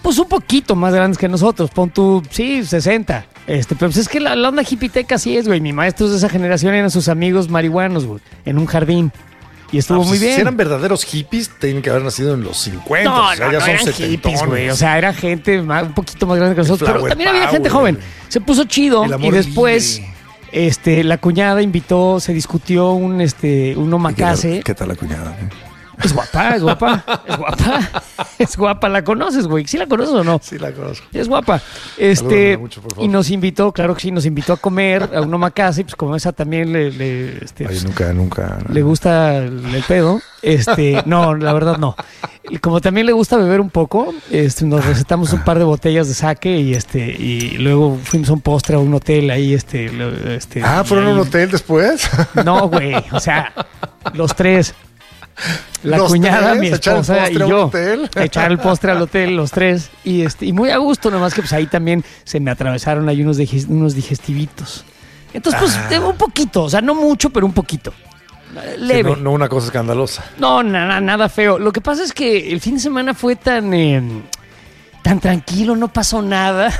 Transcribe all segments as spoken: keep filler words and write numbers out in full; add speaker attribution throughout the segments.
Speaker 1: pues un poquito más grandes que nosotros, pon tú, sí, sesenta. Este, pero pues es que la, la onda hippiteca sí es, güey. Mi maestro de esa generación eran sus amigos marihuanos, güey, en un jardín. Y estuvo
Speaker 2: ah, pues
Speaker 1: muy bien.
Speaker 2: Si eran verdaderos hippies, tienen que haber nacido en los cincuenta.
Speaker 1: No,
Speaker 2: o sea,
Speaker 1: no,
Speaker 2: ya
Speaker 1: no
Speaker 2: son
Speaker 1: eran hippies, güey. O sea, era gente más, un poquito más grande que nosotros. Pero también había gente joven. Se puso chido y después... Libre. Este, la cuñada invitó, se discutió un este un omakase.
Speaker 2: ¿Qué, ¿Qué tal la cuñada? Eh?
Speaker 1: Es guapa, es guapa, es guapa, es guapa. ¿La conoces, güey? ¿Sí la conoces o no?
Speaker 2: Sí la conozco.
Speaker 1: Es guapa. Este,
Speaker 2: mucho, por favor.
Speaker 1: Y nos invitó, claro que sí, nos invitó a comer a un omakase, pues como esa también le, le este,
Speaker 2: Ay, nunca, nunca.
Speaker 1: Le gusta el, el pedo. Este, no, la verdad no. Y como también le gusta beber un poco, este, nos recetamos un par de botellas de sake y este, y luego fuimos a un postre a un hotel ahí, este, este.
Speaker 2: Ah, ¿fueron a un hotel después?
Speaker 1: No, güey, o sea, los tres. La
Speaker 2: los
Speaker 1: cuñada,
Speaker 2: tres,
Speaker 1: mi esposa y yo. Echar el postre al hotel, los tres. Y este, y muy a gusto, nomás que pues ahí también se me atravesaron ahí unos, digest, unos digestivitos. Entonces, pues, ah. un poquito, o sea, no mucho, pero un poquito. Leve.
Speaker 2: Sí, no, no una cosa escandalosa.
Speaker 1: No, nada, nada feo. Lo que pasa es que el fin de semana fue tan, eh, tan tranquilo, no pasó nada.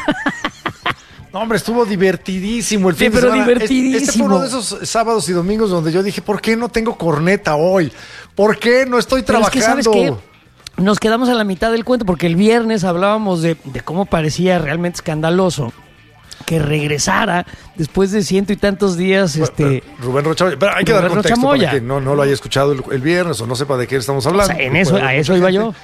Speaker 2: No, hombre, estuvo divertidísimo el fin
Speaker 1: sí,
Speaker 2: de
Speaker 1: pero
Speaker 2: semana.
Speaker 1: divertidísimo.
Speaker 2: Este fue uno de esos sábados y domingos donde yo dije, ¿por qué no tengo corneta hoy? ¿Por qué no estoy
Speaker 1: pero
Speaker 2: trabajando?
Speaker 1: Es que, ¿sabes qué? Nos quedamos a la mitad del cuento porque el viernes hablábamos de, de cómo parecía realmente escandaloso que regresara después de ciento y tantos días.
Speaker 2: Bueno,
Speaker 1: este
Speaker 2: Rubén Rochamoya. Pero hay que
Speaker 1: Rubén
Speaker 2: dar contexto
Speaker 1: Rochamoya.
Speaker 2: para que no, no lo haya escuchado el, el viernes o no sepa de qué estamos hablando.
Speaker 1: O sea, en eso, a eso iba yo.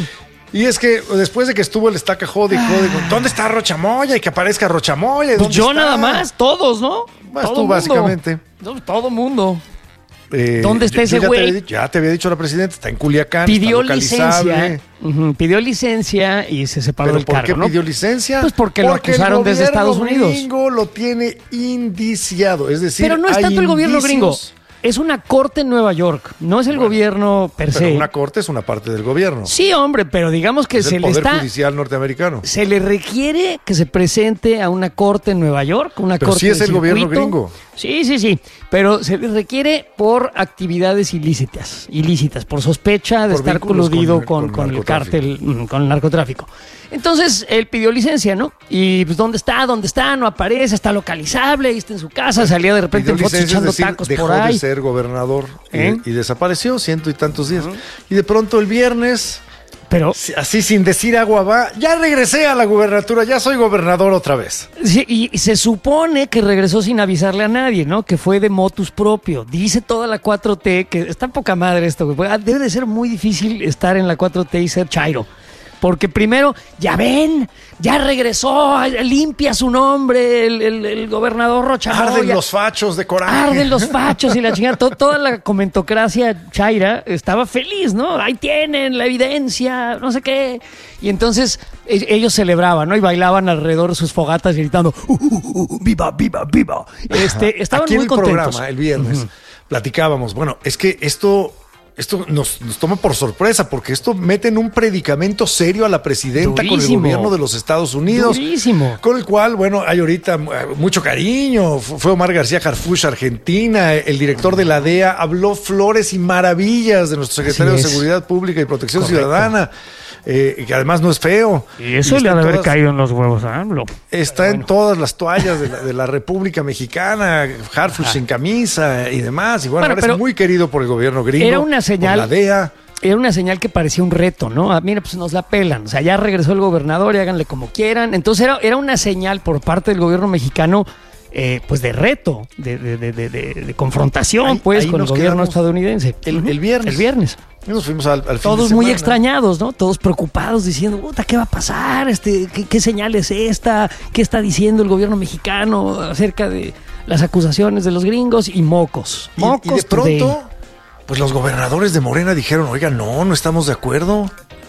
Speaker 2: Y es que después de que estuvo el estaca jode y jode, ¿dónde está Rochamoya? Y que aparezca Rochamoya.
Speaker 1: Pues yo
Speaker 2: está?
Speaker 1: nada más, todos, ¿no?
Speaker 2: Vas
Speaker 1: todo
Speaker 2: tú,
Speaker 1: mundo.
Speaker 2: básicamente.
Speaker 1: No, todo mundo.
Speaker 2: Eh,
Speaker 1: ¿Dónde está
Speaker 2: yo,
Speaker 1: ese
Speaker 2: yo
Speaker 1: güey?
Speaker 2: Ya, ya te había dicho la presidenta, está en Culiacán.
Speaker 1: Pidió
Speaker 2: está
Speaker 1: licencia. Uh-huh, pidió licencia y se separó
Speaker 2: ¿Pero
Speaker 1: del
Speaker 2: por
Speaker 1: cargo,
Speaker 2: qué
Speaker 1: ¿no?
Speaker 2: pidió licencia?
Speaker 1: Pues porque, porque lo acusaron desde Estados Unidos.
Speaker 2: El gobierno gringo lo tiene indiciado, es decir,
Speaker 1: pero no es
Speaker 2: hay
Speaker 1: tanto el gobierno
Speaker 2: indicios.
Speaker 1: gringo. Es una corte en Nueva York, no es el bueno, gobierno per se.
Speaker 2: Pero una corte es una parte del gobierno.
Speaker 1: Sí, hombre, pero digamos que
Speaker 2: es
Speaker 1: se
Speaker 2: el
Speaker 1: le
Speaker 2: poder
Speaker 1: está
Speaker 2: judicial norteamericano.
Speaker 1: Se le requiere que se presente a una corte en Nueva York, una
Speaker 2: pero
Speaker 1: corte
Speaker 2: sí es
Speaker 1: de
Speaker 2: el
Speaker 1: circuito.
Speaker 2: gobierno gringo.
Speaker 1: Sí, sí, sí, pero se le requiere por actividades ilícitas, ilícitas, por sospecha de
Speaker 2: por
Speaker 1: estar coludido con, con, con, con el cártel, con el narcotráfico. Entonces, él pidió licencia, ¿no? Y pues, ¿dónde está? ¿Dónde está? No aparece, está localizable, ahí está en su casa, salía de repente en fotos echando
Speaker 2: decir,
Speaker 1: tacos
Speaker 2: dejó
Speaker 1: por ahí.
Speaker 2: de ser gobernador
Speaker 1: ¿Eh?
Speaker 2: y, y desapareció ciento y tantos días. Uh-huh. Y de pronto el viernes,
Speaker 1: pero
Speaker 2: así sin decir agua va, ya regresé a la gubernatura, ya soy gobernador otra vez.
Speaker 1: Sí, y, y se supone que regresó sin avisarle a nadie, ¿no? Que fue de motus propio. Dice toda la cuatro T, que está poca madre esto, güey. Debe de ser muy difícil estar en la cuatro T y ser chairo. Porque primero, ya ven, ya regresó, limpia su nombre, el, el, el gobernador Rochamoya.
Speaker 2: Arden los fachos de coraje.
Speaker 1: Arden los fachos y la chingada. Todo, toda la comentocracia chaira estaba feliz, ¿no? Ahí tienen la evidencia, no sé qué. Y entonces ellos celebraban, ¿no? Y bailaban alrededor de sus fogatas gritando, uh, uh, uh, viva, viva, viva. Este, estaban
Speaker 2: Aquí
Speaker 1: muy
Speaker 2: en el
Speaker 1: contentos.
Speaker 2: Programa, el viernes, uh-huh. platicábamos, bueno, es que esto... Esto nos, nos toma por sorpresa porque esto mete en un predicamento serio a la presidenta Durísimo. Con el gobierno de los Estados Unidos.
Speaker 1: Durísimo.
Speaker 2: Con el cual, bueno, hay ahorita mucho cariño. Fue Omar García Harfuch, Argentina. El director de la D E A habló flores y maravillas de nuestro secretario de Seguridad Pública y Protección Correcto. Ciudadana. Eh, que además no es feo.
Speaker 1: Y eso y le ha de haber todas, caído en los huevos a AMLO.
Speaker 2: Está bueno. en todas las toallas de la, de la República Mexicana, Harfuch sin camisa y demás. Y bueno, bueno ahora es muy querido por el gobierno gringo.
Speaker 1: Era una señal.
Speaker 2: Por la D E A.
Speaker 1: Era una señal que parecía un reto, ¿no? Ah, mira, pues nos la pelan. O sea, ya regresó el gobernador y háganle como quieran. Entonces era, era una señal por parte del gobierno mexicano. Eh, pues de reto, de, de, de, de, de confrontación, ahí, pues, ahí con el gobierno estadounidense.
Speaker 2: El, el viernes.
Speaker 1: El viernes.
Speaker 2: Nos fuimos al, al fin
Speaker 1: Todos
Speaker 2: de
Speaker 1: muy
Speaker 2: semana.
Speaker 1: extrañados, ¿no? Todos preocupados, diciendo, puta, ¿qué va a pasar? Este, ¿qué, ¿Qué señal es esta? ¿Qué está diciendo el gobierno mexicano acerca de las acusaciones de los gringos? Y mocos. Mocos.
Speaker 2: Y, y de pronto, today. pues los gobernadores de Morena dijeron, oiga, no, no estamos de acuerdo.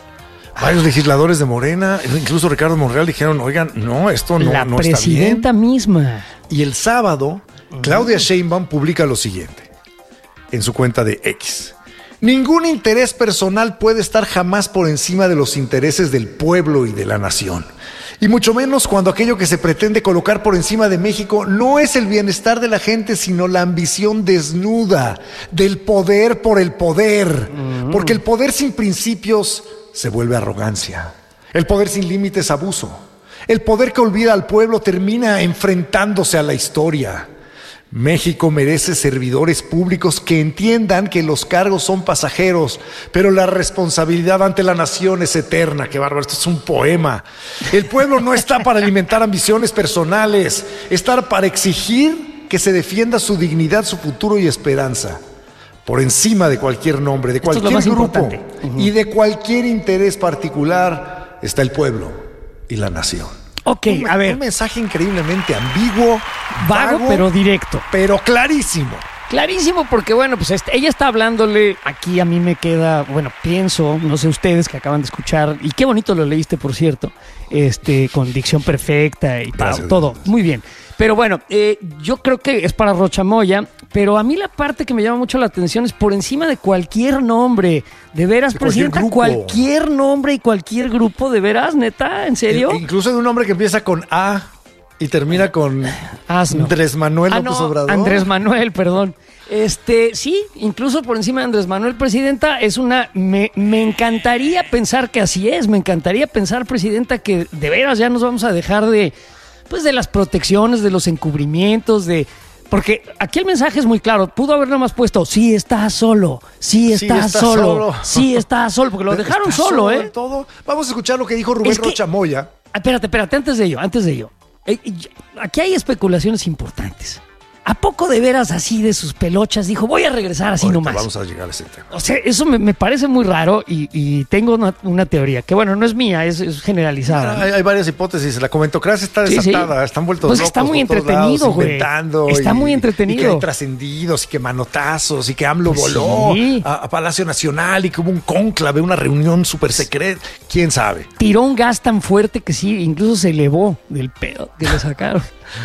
Speaker 2: Varios legisladores de Morena, incluso Ricardo Monreal, dijeron, oigan, no, esto no,
Speaker 1: la
Speaker 2: no está bien. La
Speaker 1: presidenta misma.
Speaker 2: Y el sábado, Claudia Sheinbaum publica lo siguiente en su cuenta de X. Ningún interés personal puede estar jamás por encima de los intereses del pueblo y de la nación. Y mucho menos cuando aquello que se pretende colocar por encima de México no es el bienestar de la gente, sino la ambición desnuda del poder por el poder. Uh-huh. Porque el poder sin principios se vuelve arrogancia. El poder sin límites es abuso. El poder que olvida al pueblo termina enfrentándose a la historia. México merece servidores públicos que entiendan que los cargos son pasajeros, pero la responsabilidad ante la nación es eterna. ¡Qué bárbaro! Esto es un poema. El pueblo no está para alimentar ambiciones personales, está para exigir que se defienda su dignidad, su futuro y esperanza. Por encima de cualquier nombre, de cualquier grupo uh-huh. y de cualquier interés particular, está el pueblo y la nación.
Speaker 1: Ok,
Speaker 2: un,
Speaker 1: a ver.
Speaker 2: Un mensaje increíblemente ambiguo,
Speaker 1: vago, vago, pero directo.
Speaker 2: Pero clarísimo.
Speaker 1: Clarísimo, porque bueno, pues este, ella está hablándole, aquí a mí me queda, bueno, pienso, no sé ustedes que acaban de escuchar, y qué bonito lo leíste, por cierto, este, con dicción perfecta y Gracias, todo, Dios. Muy bien. Pero bueno, eh, yo creo que es para Rocha Moya, pero a mí la parte que me llama mucho la atención es por encima de cualquier nombre, de veras, de presidenta, cualquier, cualquier nombre y cualquier grupo, de veras, neta, ¿en serio?
Speaker 2: E incluso de un nombre que empieza con A y termina con
Speaker 1: Asno.
Speaker 2: Andrés Manuel
Speaker 1: ah,
Speaker 2: López
Speaker 1: no,
Speaker 2: Obrador.
Speaker 1: Andrés Manuel, perdón. Este, sí, incluso por encima de Andrés Manuel, presidenta, es una, me, me encantaría pensar que así es, me encantaría pensar, presidenta, que de veras ya nos vamos a dejar de, pues de las protecciones, de los encubrimientos, de, porque aquí el mensaje es muy claro, pudo haber nomás puesto, sí está solo, sí está, sí está solo, solo, sí está solo, porque lo dejaron
Speaker 2: está
Speaker 1: solo,
Speaker 2: solo
Speaker 1: ¿eh?
Speaker 2: Todo. Vamos a escuchar lo que dijo Rubén
Speaker 1: es que,
Speaker 2: Rocha Moya.
Speaker 1: Espérate, espérate, antes de ello, antes de ello, eh, aquí hay especulaciones importantes. ¿A poco de veras así de sus pelochas dijo, voy a regresar así
Speaker 2: Ahorita
Speaker 1: nomás?
Speaker 2: Vamos a llegar a ese tema.
Speaker 1: O sea, eso me, me parece muy raro y, y tengo una, una teoría, que bueno, no es mía, es, es generalizada.
Speaker 2: ¿no? Hay, hay varias hipótesis. La comentocracia está desatada, sí, sí. Están vueltos
Speaker 1: pues
Speaker 2: locos.
Speaker 1: Está muy entretenido, güey.
Speaker 2: Inventando.
Speaker 1: Está
Speaker 2: y,
Speaker 1: muy entretenido.
Speaker 2: Y que hay trascendidos y que manotazos y que AMLO pues voló sí. a, a Palacio Nacional y que hubo un cónclave, una reunión súper secreta. ¿Quién sabe?
Speaker 1: Tiró un gas tan fuerte que sí, incluso se elevó del pedo que le sacaron.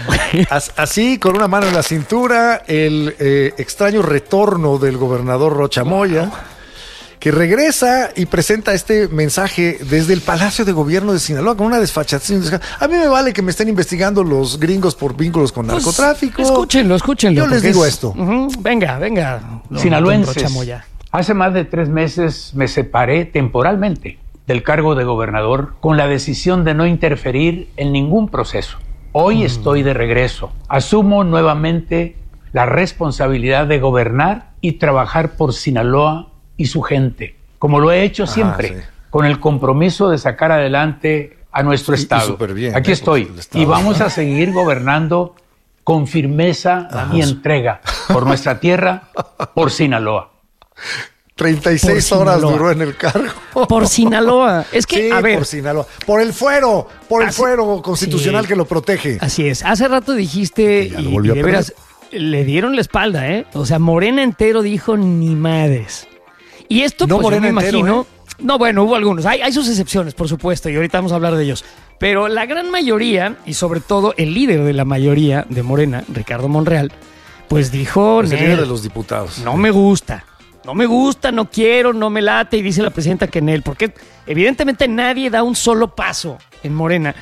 Speaker 2: Así, con una mano en la cintura, el eh, extraño retorno del gobernador Rocha Moya, wow. que regresa y presenta este mensaje desde el Palacio de Gobierno de Sinaloa con una desfachatez. A mí me vale que me estén investigando los gringos por vínculos con pues, narcotráfico.
Speaker 1: Escúchenlo, escúchenlo.
Speaker 2: Yo les digo
Speaker 1: es,
Speaker 2: esto.
Speaker 1: Uh-huh, venga, venga.
Speaker 3: No, Sinaloenses, hace más de tres meses me separé temporalmente del cargo de gobernador con la decisión de no interferir en ningún proceso. Hoy estoy de regreso. Asumo nuevamente la responsabilidad de gobernar y trabajar por Sinaloa y su gente, como lo he hecho siempre, ah, sí. con el compromiso de sacar adelante a nuestro y, estado.
Speaker 2: Y bien,
Speaker 3: Aquí
Speaker 2: eh,
Speaker 3: estoy
Speaker 2: estado,
Speaker 3: y vamos
Speaker 2: ¿no?
Speaker 3: a seguir gobernando con firmeza Ajá. y entrega por nuestra tierra, por Sinaloa.
Speaker 2: treinta y seis horas duró en el cargo.
Speaker 1: Por Sinaloa. Es que,
Speaker 2: sí,
Speaker 1: a ver.
Speaker 2: por Sinaloa. Por el fuero, por el Así, fuero constitucional sí. que lo protege.
Speaker 1: Así es. Hace rato dijiste, y, y de veras, le dieron la espalda, ¿eh? O sea, Morena entero dijo ni madres. Y esto,
Speaker 2: no
Speaker 1: pues
Speaker 2: Morena
Speaker 1: yo me
Speaker 2: entero,
Speaker 1: imagino.
Speaker 2: ¿eh?
Speaker 1: No, bueno, hubo algunos. Hay, hay sus excepciones, por supuesto, y ahorita vamos a hablar de ellos. Pero la gran mayoría, y sobre todo el líder de la mayoría de Morena, Ricardo Monreal, pues dijo...
Speaker 2: Es el líder de los diputados.
Speaker 1: No me gusta. No me gusta, no quiero, no me late, y dice la presidenta que en él, porque evidentemente nadie da un solo paso en Morena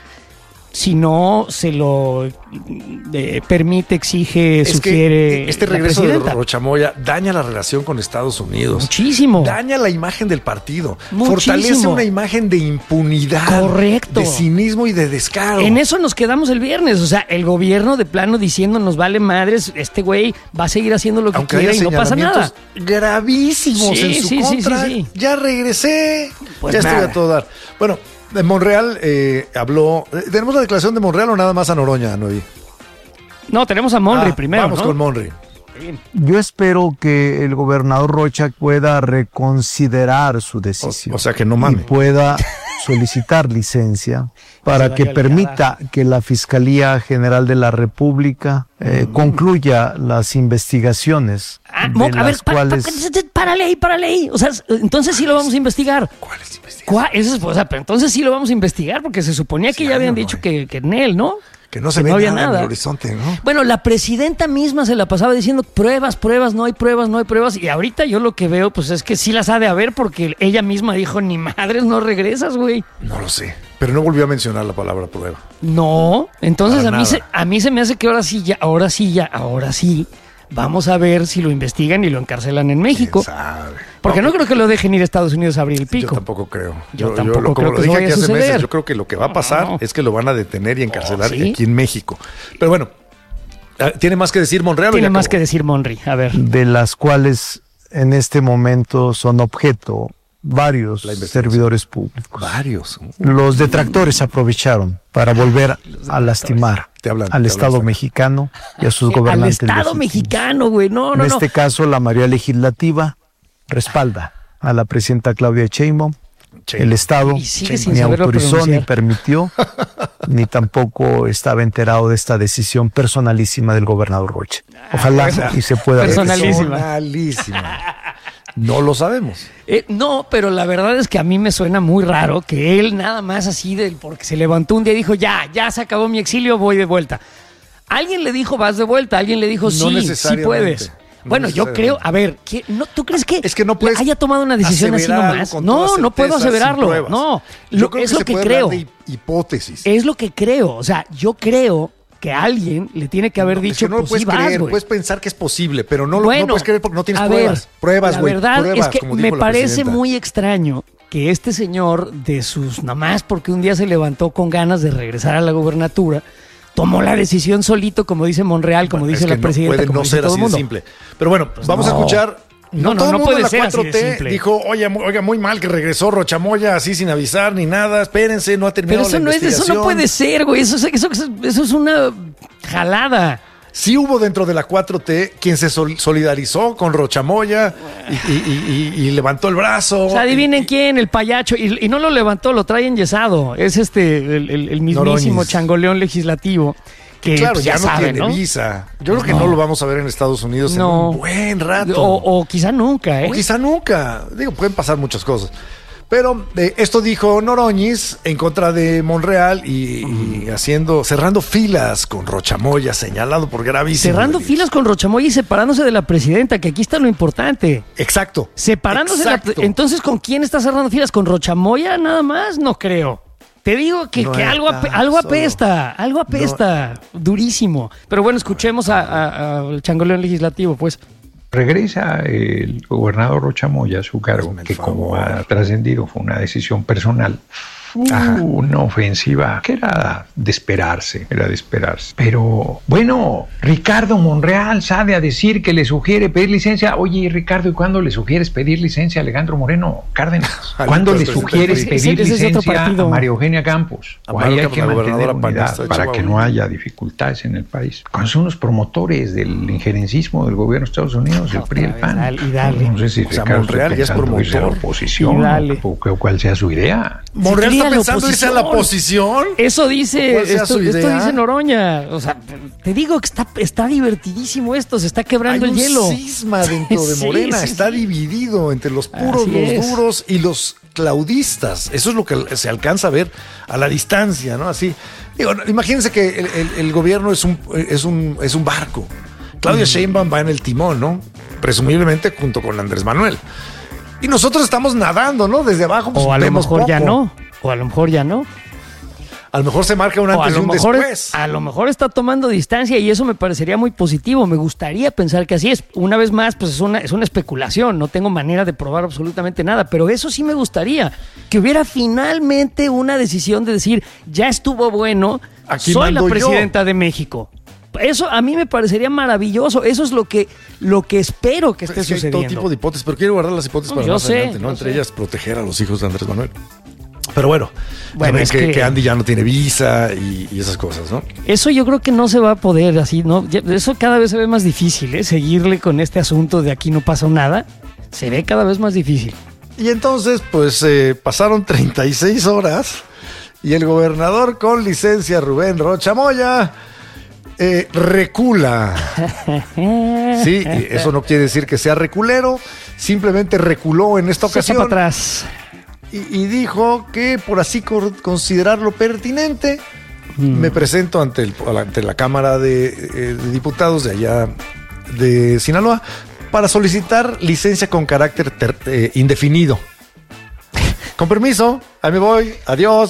Speaker 1: si no se lo eh, permite, exige,
Speaker 2: es
Speaker 1: sugiere.
Speaker 2: Que este regreso de Rocha Moya daña la relación con Estados Unidos.
Speaker 1: Muchísimo.
Speaker 2: Daña la imagen del partido.
Speaker 1: Muchísimo.
Speaker 2: Fortalece una imagen de impunidad.
Speaker 1: Correcto.
Speaker 2: De cinismo y de descaro.
Speaker 1: En eso nos quedamos el viernes. O sea, el gobierno de plano diciendo nos vale madres, este güey va a seguir haciendo lo que
Speaker 2: Aunque
Speaker 1: quiera y no pasa nada.
Speaker 2: Gravísimos
Speaker 1: sí,
Speaker 2: en su
Speaker 1: sí,
Speaker 2: contra.
Speaker 1: Sí, sí, sí.
Speaker 2: Ya regresé.
Speaker 1: Pues
Speaker 2: ya
Speaker 1: nada.
Speaker 2: estoy a todo dar. Bueno. De Monreal eh, habló. ¿Tenemos la declaración de Monreal o nada más a Noroña, Noy?
Speaker 1: No, tenemos a Monri
Speaker 2: ah,
Speaker 1: primero.
Speaker 2: Vamos
Speaker 1: ¿no?
Speaker 2: con Monri.
Speaker 4: Yo espero que el gobernador Rocha pueda reconsiderar su decisión.
Speaker 2: O, o sea, que no mames.
Speaker 4: Y pueda solicitar licencia para que permita que la Fiscalía General de la República eh, mm. concluya las investigaciones.
Speaker 1: Ah, de a las ver, cuales... párale ahí, párale ahí. O sea, entonces sí lo vamos a investigar.
Speaker 2: ¿Cuáles investigaciones?
Speaker 1: ¿Cuál? Eso es, o sea, pero entonces sí lo vamos a investigar porque se suponía que sí, ya habían no, dicho que, que en él, ¿no?
Speaker 2: Que no se que ve no había nada, nada en el horizonte, ¿no?
Speaker 1: Bueno, la presidenta misma se la pasaba diciendo pruebas, pruebas, no hay pruebas, no hay pruebas. Y ahorita yo lo que veo, pues es que sí las ha de haber porque ella misma dijo, ni madres, no regresas, güey.
Speaker 2: No lo sé, pero no volvió a mencionar la palabra prueba.
Speaker 1: No, entonces
Speaker 2: Para
Speaker 1: a mí,
Speaker 2: nada.
Speaker 1: se, a mí se me hace que ahora sí, ya, ahora sí, ya, ahora sí. Vamos a ver si lo investigan y lo encarcelan en México.
Speaker 2: ¿Quién sabe?
Speaker 1: Porque okay. no creo que lo dejen ir a Estados Unidos a abrir el pico.
Speaker 2: Yo tampoco creo.
Speaker 1: Yo, yo tampoco yo,
Speaker 2: como
Speaker 1: creo
Speaker 2: lo
Speaker 1: que
Speaker 2: dije aquí hace
Speaker 1: suceder.
Speaker 2: meses, yo creo que lo que va a pasar no, no. es que lo van a detener y encarcelar oh, ¿sí? aquí en México. Pero bueno, ¿tiene más que decir Monreal?
Speaker 1: Tiene más que decir Monri, a ver.
Speaker 4: De las cuales en este momento son objeto varios servidores públicos.
Speaker 2: Varios.
Speaker 4: Los detractores aprovecharon para volver a lastimar
Speaker 2: te hablan,
Speaker 4: al
Speaker 2: te
Speaker 4: Estado
Speaker 2: hablan.
Speaker 4: mexicano y a sus gobernantes.
Speaker 1: Al Estado
Speaker 4: legítimos.
Speaker 1: mexicano, güey. No, no,
Speaker 4: en
Speaker 1: no.
Speaker 4: este caso, la mayoría legislativa respalda a la presidenta Claudia Sheinbaum. Sí. El Estado ni autorizó, ni permitió, ni tampoco estaba enterado de esta decisión personalísima del gobernador Rocha. Ojalá o sea, y se pueda...
Speaker 1: Personalísima.
Speaker 2: personalísima. No lo sabemos.
Speaker 1: Eh, no, pero la verdad es que a mí me suena muy raro que él nada más así, de, porque se levantó un día y dijo, ya, ya se acabó mi exilio, voy de vuelta. Alguien le dijo, vas de vuelta, alguien le dijo, no sí, sí puedes. No bueno, yo creo, a ver, ¿qué, no, ¿tú crees que,
Speaker 2: es que no puedes
Speaker 1: haya tomado una decisión así nomás? No, no puedo aseverarlo. No,
Speaker 2: yo creo
Speaker 1: es
Speaker 2: que
Speaker 1: lo que
Speaker 2: puede
Speaker 1: creo.
Speaker 2: De hipótesis.
Speaker 1: Es lo que creo. O sea, yo creo que alguien le tiene que haber
Speaker 2: no,
Speaker 1: dicho,
Speaker 2: es que no
Speaker 1: pues
Speaker 2: lo puedes
Speaker 1: sí vas,
Speaker 2: creer,
Speaker 1: güey.
Speaker 2: puedes pensar que es posible, pero no lo
Speaker 1: bueno,
Speaker 2: no puedes creer porque no tienes
Speaker 1: a
Speaker 2: pruebas.
Speaker 1: Ver,
Speaker 2: pruebas, güey.
Speaker 1: La verdad
Speaker 2: pruebas,
Speaker 1: es que
Speaker 2: como
Speaker 1: me
Speaker 2: dijo
Speaker 1: parece muy extraño que este señor, de sus nomás porque un día se levantó con ganas de regresar a la gubernatura, tomó la decisión solito, como dice Monreal, como bueno, dice es que la presidenta.
Speaker 2: No puede
Speaker 1: como
Speaker 2: no ser
Speaker 1: todo
Speaker 2: así
Speaker 1: mundo.
Speaker 2: de simple. Pero bueno, pues vamos no. a escuchar.
Speaker 1: No, no,
Speaker 2: todo
Speaker 1: no,
Speaker 2: el
Speaker 1: no
Speaker 2: mundo
Speaker 1: puede
Speaker 2: en la
Speaker 1: ser
Speaker 2: cuatro T
Speaker 1: así de simple.
Speaker 2: Dijo, oye, oiga, muy mal que regresó Rochamoya así sin avisar ni nada. Espérense, no ha terminado
Speaker 1: Pero eso
Speaker 2: la
Speaker 1: no
Speaker 2: investigación.
Speaker 1: Es, eso no puede ser, güey. Eso, eso, eso, eso es una jalada.
Speaker 2: Sí hubo dentro de la cuatro T quien se sol- solidarizó con Rochamoya y, y, y, y, y levantó el brazo.
Speaker 1: O sea, adivinen
Speaker 2: y,
Speaker 1: quién, el payacho. Y, y no lo levantó, lo trae enyesado. Es este, el, el, el mismísimo Noroñez. Changoleón legislativo. Que,
Speaker 2: claro,
Speaker 1: pues,
Speaker 2: ya,
Speaker 1: ya
Speaker 2: no
Speaker 1: saben,
Speaker 2: tiene
Speaker 1: ¿no?
Speaker 2: visa. Yo creo que no. no lo vamos a ver en Estados Unidos
Speaker 1: no.
Speaker 2: en un buen rato.
Speaker 1: O, o quizá nunca, ¿eh?
Speaker 2: O quizá nunca. Digo, pueden pasar muchas cosas. Pero eh, esto dijo Noroñez en contra de Monreal y, mm. y haciendo, cerrando filas con Rochamoya, señalado por gravísimo.
Speaker 1: Cerrando
Speaker 2: delito.
Speaker 1: filas con Rochamoya y separándose de la presidenta, que aquí está lo importante.
Speaker 2: Exacto.
Speaker 1: Separándose
Speaker 2: Exacto.
Speaker 1: De la, entonces, ¿con quién está cerrando filas? ¿Con Rochamoya nada más? No creo. Te digo que,
Speaker 2: no
Speaker 1: que algo, ape, algo apesta, algo apesta, no. durísimo. Pero bueno, escuchemos al Changoleón legislativo, pues.
Speaker 5: Regresa el gobernador Rochamoya a su cargo, que como ha trascendido fue una decisión personal. Ajá. Una ofensiva que era de esperarse, era de esperarse. Pero, bueno, Ricardo Monreal sale a decir que le sugiere pedir licencia. Oye, Ricardo, ¿y cuándo le sugieres pedir licencia a Alejandro Moreno Cárdenas? ¿Cuándo le sugieres pedir ese, licencia a María Eugenia Campos? O ahí hay que mantener unidad para que no haya dificultades en el país. Cuando son los promotores del injerencismo del gobierno de Estados Unidos, el P R I y el P A N.
Speaker 1: Dale, y dale.
Speaker 5: No sé si
Speaker 2: o sea,
Speaker 5: Ricardo
Speaker 2: Monreal ya es promotor.
Speaker 5: de la oposición o, o cuál sea su idea.
Speaker 2: Monreal está pensando irse a la oposición.
Speaker 1: Eso dice, esto, esto dice Noroña. O sea, te digo que está, está divertidísimo esto, se está quebrando
Speaker 2: Hay
Speaker 1: el
Speaker 2: un
Speaker 1: hielo.
Speaker 2: Cisma dentro de Morena, sí, sí, está sí. dividido entre los puros, Así los es. duros y los claudistas. Eso es lo que se alcanza a ver a la distancia, ¿no? Así. Digo, imagínense que el, el, el gobierno es un, es un, es un barco. Claudia mm. Sheinbaum va en el timón, ¿no? Presumiblemente junto con Andrés Manuel. Y nosotros estamos nadando, ¿no? Desde abajo. Pues,
Speaker 1: o a lo mejor
Speaker 2: poco.
Speaker 1: ya no. O a lo mejor ya no.
Speaker 2: A lo mejor se marca un antes y un
Speaker 1: mejor,
Speaker 2: después.
Speaker 1: A lo mejor está tomando distancia y eso me parecería muy positivo. Me gustaría pensar que así es. Una vez más, pues es una, es una especulación. No tengo manera de probar absolutamente nada. Pero eso sí me gustaría. Que hubiera finalmente una decisión de decir, ya estuvo bueno,
Speaker 2: Aquí
Speaker 1: soy la presidenta
Speaker 2: yo.
Speaker 1: de México. Eso a mí me parecería maravilloso. Eso es lo que, lo que espero que esté
Speaker 2: es que
Speaker 1: sucediendo.
Speaker 2: Hay todo tipo de hipótesis, pero quiero guardar las hipótesis
Speaker 1: no,
Speaker 2: para más
Speaker 1: sé,
Speaker 2: adelante, ¿no? Entre sé. ellas, proteger a los hijos de Andrés Manuel. Pero bueno, bueno es que, que Andy ya no tiene visa y, y esas cosas, ¿no?
Speaker 1: Eso yo creo que no se va a poder así, ¿no? Eso cada vez se ve más difícil, ¿eh? Seguirle con este asunto de aquí no pasa nada, se ve cada vez más difícil.
Speaker 2: Y entonces, pues, eh, pasaron treinta y seis horas y el gobernador con licencia, Rubén Rochamoya, eh, recula. Sí, eso no quiere decir que sea reculero, simplemente reculó en esta ocasión.
Speaker 1: Se echa para atrás.
Speaker 2: Y, y dijo que por así considerarlo pertinente, mm. me presento ante, el, ante la Cámara de, eh, de Diputados de allá de Sinaloa para solicitar licencia con carácter ter, eh, indefinido. Con permiso, ahí me voy, adiós.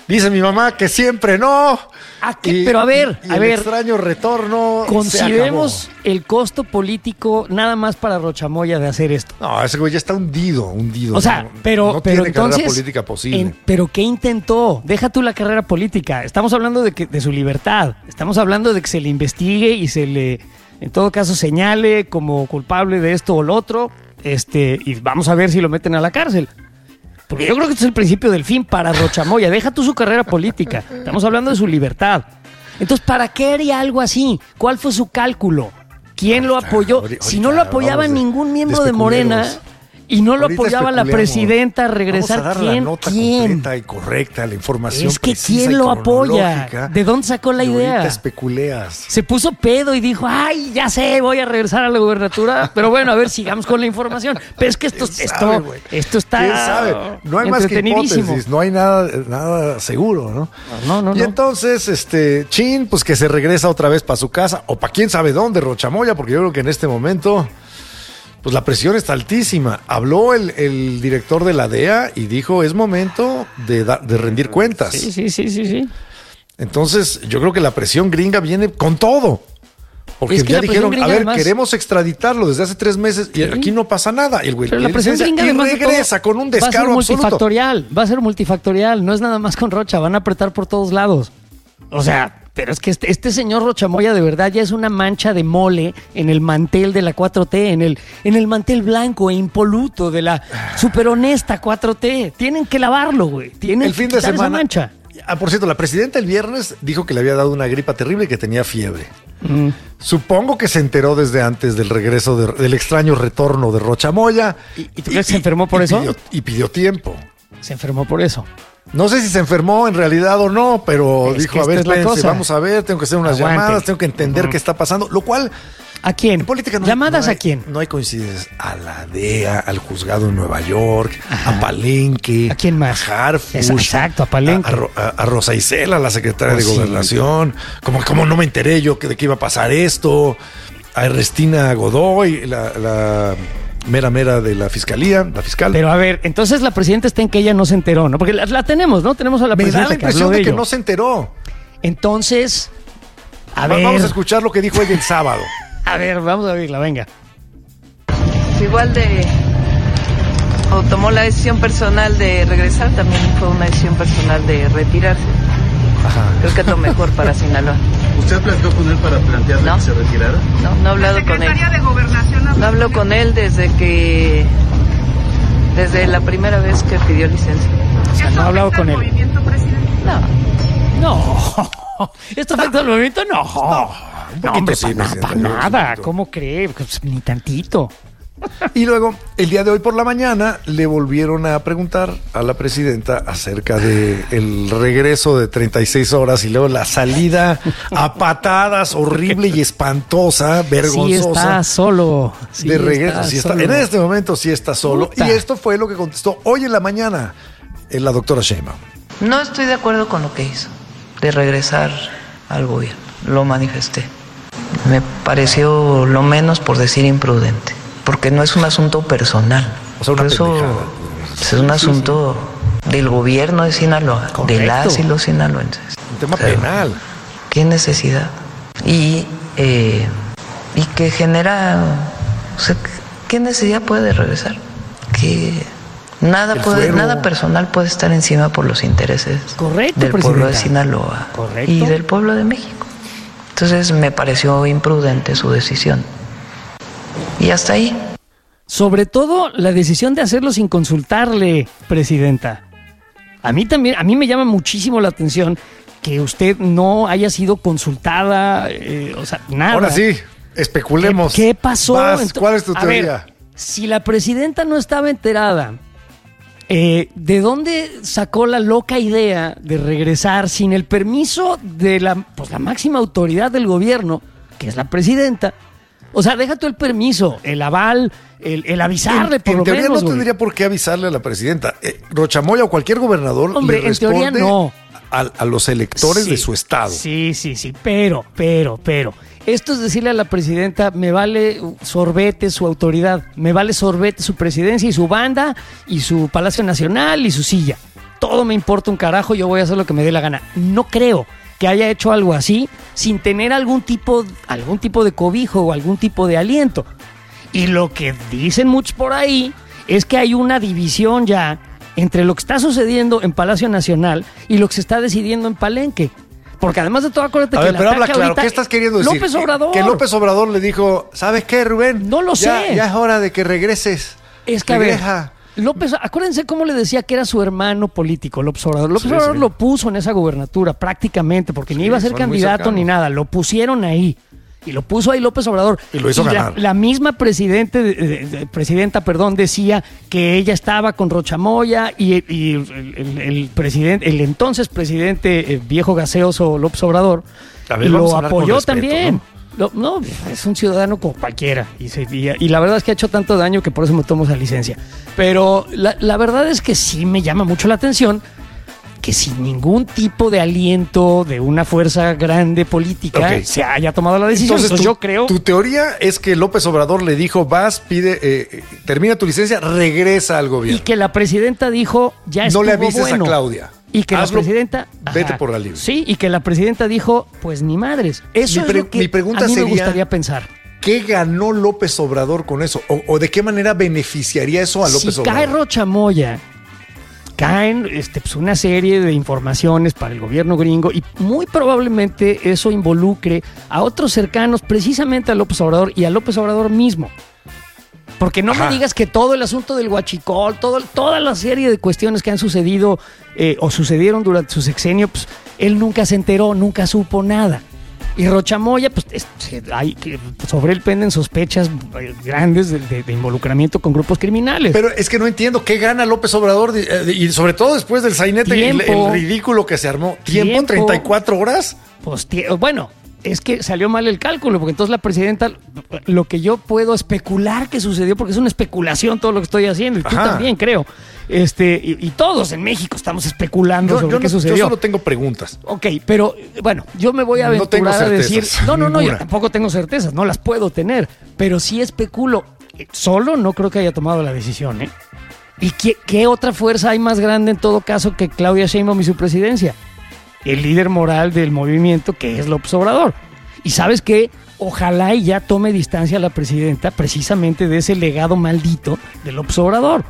Speaker 2: Dice mi mamá que siempre no.
Speaker 1: ¿A qué? Y, pero a ver,
Speaker 2: y
Speaker 1: a
Speaker 2: el
Speaker 1: ver.
Speaker 2: extraño retorno.
Speaker 1: Consideremos el costo político nada más para Rochamoya de hacer esto.
Speaker 2: No, ese güey ya está hundido, hundido.
Speaker 1: O sea,
Speaker 2: no,
Speaker 1: pero,
Speaker 2: no
Speaker 1: pero
Speaker 2: tiene
Speaker 1: entonces,
Speaker 2: carrera política posible.
Speaker 1: En, pero ¿qué intentó? Deja tú la carrera política. Estamos hablando de que de su libertad. Estamos hablando de que se le investigue y se le, en todo caso, señale como culpable de esto o lo otro. Este, y vamos a ver si lo meten a la cárcel. Porque yo creo que este es el principio del fin para Rochamoya. Deja tú su carrera política. Estamos hablando de su libertad. Entonces, ¿para qué haría algo así? ¿Cuál fue su cálculo? ¿Quién lo apoyó? Si no lo apoyaba ningún miembro de Morena y no lo apoyaba la presidenta a regresar,
Speaker 2: vamos a dar
Speaker 1: ¿quién?
Speaker 2: la nota
Speaker 1: ¿Quién?
Speaker 2: completa y correcta, la información
Speaker 1: Es que
Speaker 2: precisa
Speaker 1: ¿quién
Speaker 2: y
Speaker 1: lo apoya? ¿De dónde sacó la
Speaker 2: y
Speaker 1: idea?
Speaker 2: ahorita especuleas.
Speaker 1: Se puso pedo y dijo, ay, ya sé, voy a regresar a la gubernatura. Pero bueno, a ver, sigamos con la información. Pero es que esto,
Speaker 2: sabe,
Speaker 1: esto,
Speaker 2: güey?
Speaker 1: esto está
Speaker 2: ¿Quién sabe? No hay más que hipótesis, no hay nada, nada seguro, ¿no?
Speaker 1: No, no, no.
Speaker 2: Y
Speaker 1: no.
Speaker 2: entonces, este, Chin, pues que se regresa otra vez para su casa, o para quién sabe dónde, Rochamoya, porque yo creo que en este momento, pues la presión está altísima. Habló el, el director de la D E A y dijo, es momento de, da, de rendir cuentas.
Speaker 1: Sí, sí, sí, sí, sí.
Speaker 2: Entonces, yo creo que la presión gringa viene con todo. Porque es que ya dijeron, a ver, además, queremos extraditarlo desde hace tres meses y sí. aquí no pasa nada. Y el güey
Speaker 1: Pero la presión gringa
Speaker 2: y regresa con un descaro
Speaker 1: va a ser
Speaker 2: absoluto.
Speaker 1: multifactorial, va a ser multifactorial, no es nada más con Rocha, van a apretar por todos lados. O sea, pero es que este, este señor Rochamoya de verdad ya es una mancha de mole en el mantel de la cuatro T, en el, en el mantel blanco e impoluto de la super honesta cuatro T. Tienen que lavarlo, güey. Tienen
Speaker 2: el fin
Speaker 1: que
Speaker 2: de semana.
Speaker 1: Esa mancha.
Speaker 2: Ah, por cierto, la presidenta el viernes dijo que le había dado una gripa terrible y que tenía fiebre.
Speaker 1: Mm.
Speaker 2: Supongo que se enteró desde antes del regreso, de, del extraño retorno de Rochamoya.
Speaker 1: ¿Y, y tú crees que se enfermó por
Speaker 2: y
Speaker 1: eso?
Speaker 2: Pidió, y pidió tiempo.
Speaker 1: Se enfermó por eso.
Speaker 2: No sé si se enfermó en realidad o no, pero es dijo, a ver, espérense, vamos a ver, tengo que hacer unas Aguante. llamadas, tengo que entender uh-huh. qué está pasando, lo cual...
Speaker 1: ¿A quién?
Speaker 2: En política no
Speaker 1: ¿Llamadas
Speaker 2: hay, no hay,
Speaker 1: a quién?
Speaker 2: No hay coincidencias. A la D E A, al juzgado en Nueva York, Ajá. a Palenque.
Speaker 1: ¿A quién más?
Speaker 2: A Harfuch.
Speaker 1: Exacto, a Palenque.
Speaker 2: A, a, a Rosa Isela, la secretaria oh, de Gobernación. Sí. Como, como no me enteré yo de que iba a pasar esto. A Ernestina Godoy, la... la mera mera de la fiscalía, la fiscal.
Speaker 1: Pero a ver, entonces la presidenta está en que ella no se enteró, ¿no? Porque la, la tenemos, ¿no? Tenemos a la
Speaker 2: Me
Speaker 1: presidenta.
Speaker 2: Me da la impresión
Speaker 1: que
Speaker 2: de, de que
Speaker 1: ello.
Speaker 2: no se enteró.
Speaker 1: Entonces, a
Speaker 2: Va,
Speaker 1: ver.
Speaker 2: Vamos a escuchar lo que dijo ella el sábado.
Speaker 1: A ver, vamos a oírla, venga.
Speaker 6: Igual de... o tomó la decisión personal de regresar, también fue una decisión personal de retirarse. Ajá. Creo que es lo mejor para Sinaloa.
Speaker 7: ¿Usted platicó con él para plantearle ¿No? que se retirara?
Speaker 6: No, no he hablado con él.
Speaker 8: De Gobernación
Speaker 6: no hablo con él desde que... desde la primera vez que pidió licencia.
Speaker 1: O sea, no ha hablado con él.
Speaker 8: ¿Movimiento, presidente?
Speaker 6: No.
Speaker 1: No. ¿Esto afecta al movimiento? No. No, no hombre,
Speaker 2: sí,
Speaker 1: para, para nada. ¿Cómo cree? Pues, ni tantito.
Speaker 2: Y luego, el día de hoy por la mañana, le volvieron a preguntar a la presidenta acerca de el regreso de treinta y seis horas y luego la salida a patadas horrible y espantosa, vergonzosa.
Speaker 1: Sí está solo. Sí
Speaker 2: de regreso.
Speaker 1: Está
Speaker 2: sí está,
Speaker 1: solo.
Speaker 2: en este momento sí está solo.
Speaker 1: Puta.
Speaker 2: Y esto fue lo que contestó hoy en la mañana la doctora Sheinbaum.
Speaker 6: No estoy de acuerdo con lo que hizo, de regresar al gobierno. Lo manifesté. Me pareció lo menos por decir imprudente. Porque no es un asunto personal.
Speaker 2: O sea, una
Speaker 6: Por eso es un asunto sí, sí. del gobierno de Sinaloa, Correcto. de las y los sinaloenses.
Speaker 2: Un tema
Speaker 6: o sea,
Speaker 2: penal.
Speaker 6: ¿Qué necesidad? Y, eh, y que genera... O sea, ¿qué necesidad puede regresar? Que nada, puede, nada personal puede estar encima por los intereses
Speaker 1: Correcto,
Speaker 6: del
Speaker 1: presidenta.
Speaker 6: pueblo de Sinaloa
Speaker 1: Correcto.
Speaker 6: y del pueblo de México. Entonces me pareció imprudente su decisión. Y hasta ahí.
Speaker 1: Sobre todo la decisión de hacerlo sin consultarle, presidenta. A mí también, a mí me llama muchísimo la atención que usted no haya sido consultada, eh, o sea, nada.
Speaker 2: Ahora sí, especulemos.
Speaker 1: ¿Qué, qué pasó?
Speaker 2: Vas,
Speaker 1: Entonces,
Speaker 2: ¿cuál es tu teoría?
Speaker 1: Ver, si la presidenta no estaba enterada, eh, ¿de dónde sacó la loca idea de regresar sin el permiso de la, pues, la máxima autoridad del gobierno, que es la presidenta? O sea, deja tú el permiso, el aval, el, el avisarle
Speaker 2: en,
Speaker 1: por
Speaker 2: en
Speaker 1: lo
Speaker 2: teoría
Speaker 1: menos.
Speaker 2: no tendría por qué avisarle a la presidenta. Eh, Rochamoya o cualquier gobernador
Speaker 1: Hombre,
Speaker 2: le
Speaker 1: en teoría no.
Speaker 2: A, a los electores
Speaker 1: sí,
Speaker 2: de su estado.
Speaker 1: Sí, sí, sí, pero, pero, pero. Esto es decirle a la presidenta, me vale sorbete su autoridad, me vale sorbete su presidencia y su banda y su Palacio Nacional y su silla. todo me importa un carajo, yo voy a hacer lo que me dé la gana. No creo que haya hecho algo así sin tener algún tipo, algún tipo de cobijo o algún tipo de aliento. Y lo que dicen muchos por ahí es que hay una división ya entre lo que está sucediendo en Palacio Nacional y lo que se está decidiendo en Palenque. Porque además de todo, acuérdate
Speaker 2: a
Speaker 1: que
Speaker 2: ver,
Speaker 1: la
Speaker 2: pero habla claro, ¿qué estás queriendo decir?
Speaker 1: López Obrador.
Speaker 2: Que, que López Obrador le dijo, ¿sabes qué, Rubén?
Speaker 1: No lo
Speaker 2: ya,
Speaker 1: sé.
Speaker 2: Ya es hora de que regreses.
Speaker 1: Es que Regresa. a ver, López, acuérdense cómo le decía que era su hermano político, López Obrador. López sí, Obrador sí. lo puso en esa gubernatura prácticamente, porque sí, ni iba a ser candidato ni nada. Lo pusieron ahí. Y lo puso ahí López Obrador.
Speaker 2: Y lo hizo
Speaker 1: y
Speaker 2: ganar.
Speaker 1: La, la misma presidente, de, de, presidenta perdón, decía que ella estaba con Rochamoya y, y el, el, el, presidente, el entonces presidente el viejo gaseoso López Obrador ver, lo apoyó respeto, también. ¿no? Lo, no, es un ciudadano como cualquiera. Y, se, y, y la verdad es que ha hecho tanto daño que por eso me tomo esa licencia. Pero la, la verdad es que sí me llama mucho la atención que sin ningún tipo de aliento de una fuerza grande política okay. se haya tomado la decisión.
Speaker 2: Entonces,
Speaker 1: Entonces
Speaker 2: tu,
Speaker 1: yo creo...
Speaker 2: Tu teoría es que López Obrador le dijo, vas, pide, eh, termina tu licencia, regresa al gobierno.
Speaker 1: Y que la presidenta dijo, ya estuvo
Speaker 2: bueno. No le avises
Speaker 1: bueno.
Speaker 2: a Claudia.
Speaker 1: Y que
Speaker 2: Hazlo,
Speaker 1: la presidenta...
Speaker 2: Vete
Speaker 1: ajá,
Speaker 2: por la libre.
Speaker 1: Sí, y que la presidenta dijo, pues ni madres. Eso
Speaker 2: mi pre-
Speaker 1: es lo que
Speaker 2: mi pregunta
Speaker 1: a mí
Speaker 2: sería,
Speaker 1: me gustaría pensar.
Speaker 2: ¿Qué ganó López Obrador con eso? ¿O, o de qué manera beneficiaría eso a López
Speaker 1: si
Speaker 2: Obrador?
Speaker 1: Si cae Rochamoya... caen este, pues una serie de informaciones para el gobierno gringo y muy probablemente eso involucre a otros cercanos precisamente a López Obrador y a López Obrador mismo. Porque no Ajá. me digas que todo el asunto del huachicol, todo, toda la serie de cuestiones que han sucedido eh, o sucedieron durante su sexenio, pues él nunca se enteró, nunca supo nada. Y Rochamoya, pues es, hay, sobre él penden sospechas grandes de, de, de involucramiento con grupos criminales.
Speaker 2: Pero es que no entiendo qué gana López Obrador y sobre todo después del sainete, el, el ridículo que se armó. ¿Tiempo? ¿Tiempo? ¿treinta y cuatro horas?
Speaker 1: Pues bueno, es que salió mal el cálculo, porque entonces la presidenta, lo que yo puedo especular que sucedió, porque es una especulación todo lo que estoy haciendo, y tú Ajá. también creo, este y, y todos en México estamos especulando yo, sobre
Speaker 2: yo
Speaker 1: qué
Speaker 2: no,
Speaker 1: sucedió.
Speaker 2: Yo solo tengo preguntas.
Speaker 1: Ok, pero bueno, yo me voy a aventurar
Speaker 2: no
Speaker 1: a decir, no, no, no,
Speaker 2: ninguna.
Speaker 1: yo tampoco tengo certezas, no las puedo tener, pero sí especulo, solo no creo que haya tomado la decisión, ¿eh? ¿Y qué, qué otra fuerza hay más grande en todo caso que Claudia Sheinbaum y su presidencia? El líder moral del movimiento, que es López Obrador. Y ¿sabes qué? Ojalá y ya tome distancia la presidenta precisamente de ese legado maldito de López Obrador.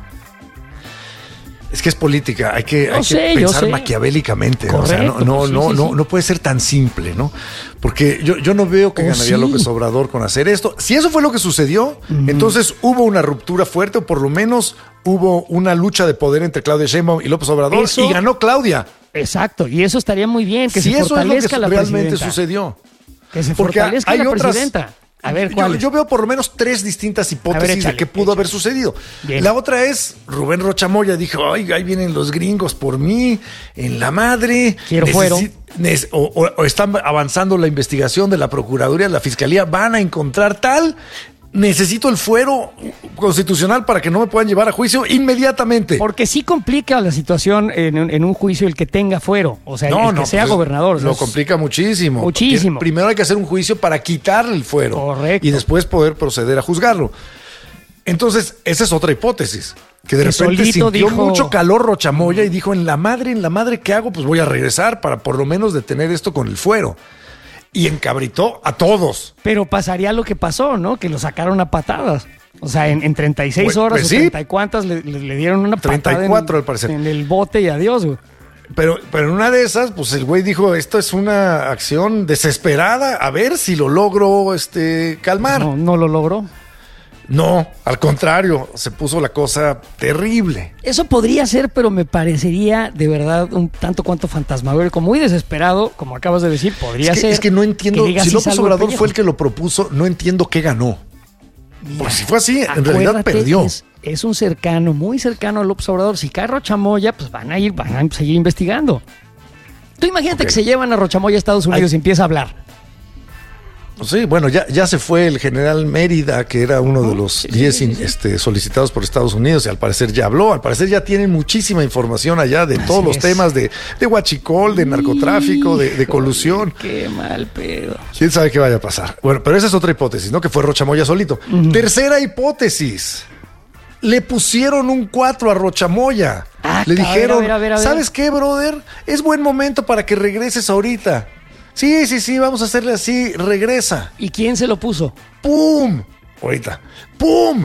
Speaker 2: Es que es política, hay que,
Speaker 1: no
Speaker 2: hay
Speaker 1: sé,
Speaker 2: que pensar maquiavélicamente.
Speaker 1: Correcto,
Speaker 2: o sea, no, no,
Speaker 1: sí,
Speaker 2: no,
Speaker 1: sí,
Speaker 2: no,
Speaker 1: sí.
Speaker 2: no puede ser tan simple, ¿no? Porque yo, yo no veo que
Speaker 1: oh,
Speaker 2: ganaría
Speaker 1: sí.
Speaker 2: López Obrador con hacer esto. Si eso fue lo que sucedió, mm. entonces hubo una ruptura fuerte, o por lo menos hubo una lucha de poder entre Claudia Sheinbaum y López Obrador, eso, y ganó Claudia.
Speaker 1: Exacto, y eso estaría muy bien, que
Speaker 2: si
Speaker 1: se fortalezca
Speaker 2: eso es lo que
Speaker 1: la
Speaker 2: realmente
Speaker 1: presidenta.
Speaker 2: sucedió.
Speaker 1: Que se
Speaker 2: Porque
Speaker 1: fortalezca
Speaker 2: hay
Speaker 1: la
Speaker 2: otras,
Speaker 1: presidenta. A ver, ¿cuál?
Speaker 2: Yo, yo veo por lo menos tres distintas hipótesis
Speaker 1: ver, échale,
Speaker 2: de qué pudo
Speaker 1: échale.
Speaker 2: haber sucedido.
Speaker 1: Bien.
Speaker 2: La otra es, Rubén Rochamoya dijo, ay, ahí vienen los gringos por mí, en la madre.
Speaker 1: Quiero fuero.
Speaker 2: Neces- o, o, o están avanzando la investigación de la Procuraduría, de la Fiscalía, van a encontrar tal... Necesito el fuero constitucional para que no me puedan llevar a juicio inmediatamente.
Speaker 1: Porque sí complica la situación en, en un juicio el que tenga fuero, o sea,
Speaker 2: no,
Speaker 1: el que
Speaker 2: no,
Speaker 1: sea
Speaker 2: pues
Speaker 1: gobernador.
Speaker 2: Lo
Speaker 1: es...
Speaker 2: complica muchísimo.
Speaker 1: Muchísimo.
Speaker 2: Primero hay que hacer un juicio para quitarle el fuero.
Speaker 1: Correcto.
Speaker 2: Y después poder proceder a juzgarlo. Entonces, esa es otra hipótesis. Que de
Speaker 1: que
Speaker 2: repente sintió
Speaker 1: dijo...
Speaker 2: mucho calor Rochamoya y dijo, en la madre, en la madre, ¿qué hago? Pues voy a regresar para por lo menos detener esto con el fuero. Y encabritó a todos.
Speaker 1: Pero pasaría lo que pasó, ¿no? Que lo sacaron a patadas. O sea, en, en treinta y seis
Speaker 2: pues,
Speaker 1: horas
Speaker 2: pues
Speaker 1: o
Speaker 2: sí.
Speaker 1: treinta y cuantas le, le, le dieron una
Speaker 2: treinta y cuatro
Speaker 1: patada en,
Speaker 2: al parecer.
Speaker 1: en el bote y adiós, güey.
Speaker 2: Pero, pero en una de esas, pues el güey dijo, esto es una acción desesperada, a ver si lo logro este, calmar.
Speaker 1: No, no lo logró.
Speaker 2: No, al contrario, se puso la cosa terrible.
Speaker 1: Eso podría ser, pero me parecería de verdad un tanto cuanto fantasmagórico, muy desesperado, como acabas de decir, podría
Speaker 2: es que,
Speaker 1: ser.
Speaker 2: Es que no entiendo,
Speaker 1: que
Speaker 2: si López Obrador fue el que lo propuso, no entiendo qué ganó.
Speaker 1: Mira,
Speaker 2: porque si fue así, en realidad perdió.
Speaker 1: Es, es un cercano, muy cercano a López Obrador. Si cae Rochamoya, pues van a ir, van a seguir investigando. Tú imagínate okay. que se llevan a Rochamoya a Estados Unidos Ay. y empieza a hablar.
Speaker 2: Sí, bueno, ya, ya se fue el general Mérida, que era uno de los diez sí, sí, sí. este, solicitados por Estados Unidos, y al parecer ya habló, al parecer ya tienen muchísima información allá de todos Así los es. temas de, de huachicol, de narcotráfico, de, de colusión.
Speaker 1: Qué mal pedo.
Speaker 2: ¿Quién sabe qué vaya a pasar? Bueno, pero esa es otra hipótesis, ¿no? Que fue Rochamoya solito. Uh-huh. Tercera hipótesis. Le pusieron un cuatro a Rochamoya. Ah, Le dijeron, a ver, a ver, a ver. ¿Sabes qué, brother? Es buen momento para que regreses ahorita. Sí, sí, sí, vamos a hacerle así, regresa.
Speaker 1: ¿Y quién se lo puso?
Speaker 2: ¡Pum! Ahorita. ¡Pum!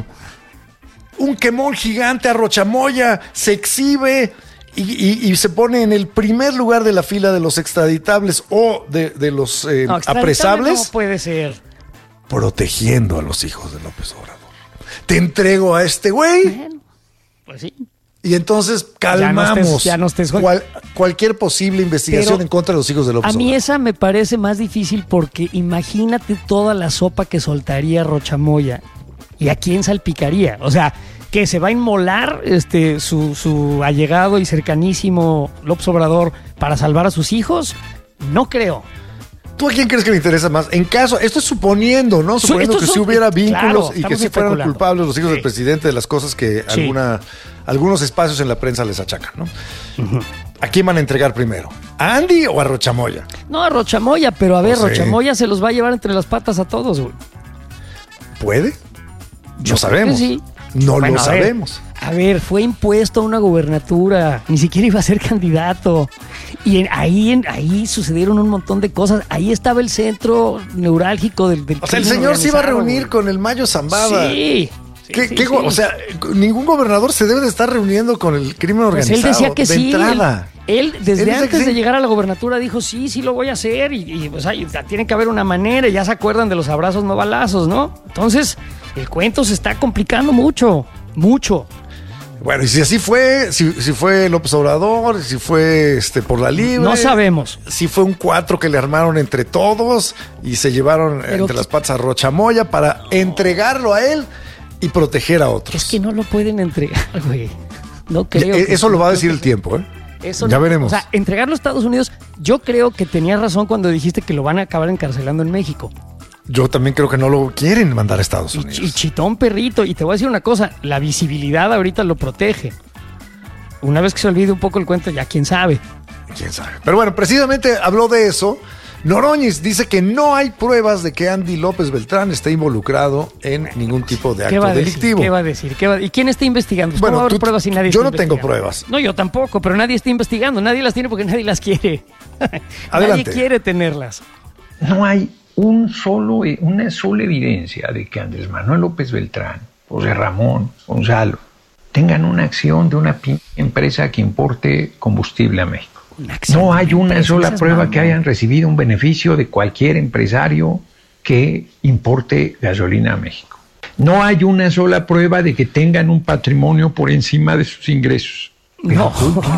Speaker 2: Un quemón gigante a Rochamoya, se exhibe y, y, y se pone en el primer lugar de la fila de los extraditables o de, de los eh, no, apresables.
Speaker 1: ¿Cómo puede ser?
Speaker 2: Protegiendo a los hijos de López Obrador. Te entrego a este güey.
Speaker 1: Bueno, pues sí.
Speaker 2: Y entonces calmamos
Speaker 1: ya no estés, ya no estés
Speaker 2: cual, cualquier posible investigación Pero en contra de los hijos de López Obrador.
Speaker 1: A mí esa me parece más difícil porque imagínate toda la sopa que soltaría Rochamoya y a quién salpicaría. O sea, que se va a inmolar este, su, su allegado y cercanísimo López Obrador para salvar a sus hijos. No creo.
Speaker 2: ¿Tú a quién crees que le interesa más? En caso, esto es suponiendo, ¿no? Suponiendo que si sí hubiera vínculos claro, y que sí fueran culpables los hijos sí. del presidente de las cosas que sí. alguna, algunos espacios en la prensa les achacan, ¿no? Uh-huh. ¿A quién van a entregar primero? ¿A Andy o a Rochamoya?
Speaker 1: No, a Rochamoya, pero a ver, no sé. Rochamoya se los va a llevar entre las patas a todos, güey.
Speaker 2: ¿Puede? No sabemos.
Speaker 1: Sí.
Speaker 2: No bueno,
Speaker 1: lo
Speaker 2: a sabemos.
Speaker 1: Ver, a ver, fue impuesto a una gubernatura, ni siquiera iba a ser candidato. Y en, ahí, en, ahí sucedieron un montón de cosas. Ahí estaba el centro neurálgico del, del
Speaker 2: O sea, el señor se iba a reunir güey. con el Mayo Zambada.
Speaker 1: Sí.
Speaker 2: ¿Qué,
Speaker 1: sí,
Speaker 2: qué,
Speaker 1: sí.
Speaker 2: O sea, ningún gobernador se debe de estar reuniendo con el crimen organizado.
Speaker 1: Pues él decía que
Speaker 2: de
Speaker 1: sí.
Speaker 2: Entrada.
Speaker 1: Él, él desde él antes de sí. llegar a la gobernatura, dijo, sí, sí lo voy a hacer. Y, y o sea, tiene que haber una manera. Y ya se acuerdan de los abrazos no balazos, ¿no? Entonces, el cuento se está complicando mucho. Mucho.
Speaker 2: Bueno, y si así fue, si, si fue López Obrador, si fue este por la libre.
Speaker 1: No sabemos.
Speaker 2: Si fue un cuatro que le armaron entre todos y se llevaron Pero entre que... las patas a Rochamoya para no. entregarlo a él y proteger a otros.
Speaker 1: Es que no lo pueden entregar, güey. No creo.
Speaker 2: E- eso lo va a decir el tiempo, ¿eh?
Speaker 1: Eso
Speaker 2: ya
Speaker 1: no,
Speaker 2: veremos.
Speaker 1: O sea, entregarlo a Estados Unidos, yo creo que tenías razón cuando dijiste que lo van a acabar encarcelando en México.
Speaker 2: Yo también creo que no lo quieren mandar a Estados Unidos.
Speaker 1: Y, y chitón perrito. Y te voy a decir una cosa, la visibilidad ahorita lo protege. Una vez que se olvide un poco el cuento, ya quién sabe.
Speaker 2: Quién sabe. Pero bueno, precisamente habló de eso. Noroñez dice que no hay pruebas de que Andy López Beltrán esté involucrado en ningún tipo de acto
Speaker 1: ¿Qué va a
Speaker 2: delictivo.
Speaker 1: Decir? ¿Qué va a decir? ¿Qué va a... ¿Y quién está investigando?
Speaker 2: Bueno,
Speaker 1: ¿Cómo va a haber
Speaker 2: tú,
Speaker 1: pruebas si nadie
Speaker 2: yo
Speaker 1: está
Speaker 2: no tengo pruebas.
Speaker 1: No, yo tampoco, pero nadie está investigando. Nadie las tiene porque nadie las quiere. Nadie quiere tenerlas.
Speaker 5: No hay un solo, una sola evidencia de que Andrés Manuel López Beltrán, José Ramón, Gonzalo, tengan una acción de una empresa que importe combustible a México. No hay una sola prueba que hayan recibido un beneficio de cualquier empresario que importe gasolina a México. No hay una sola prueba de que tengan un patrimonio por encima de sus ingresos.
Speaker 1: No.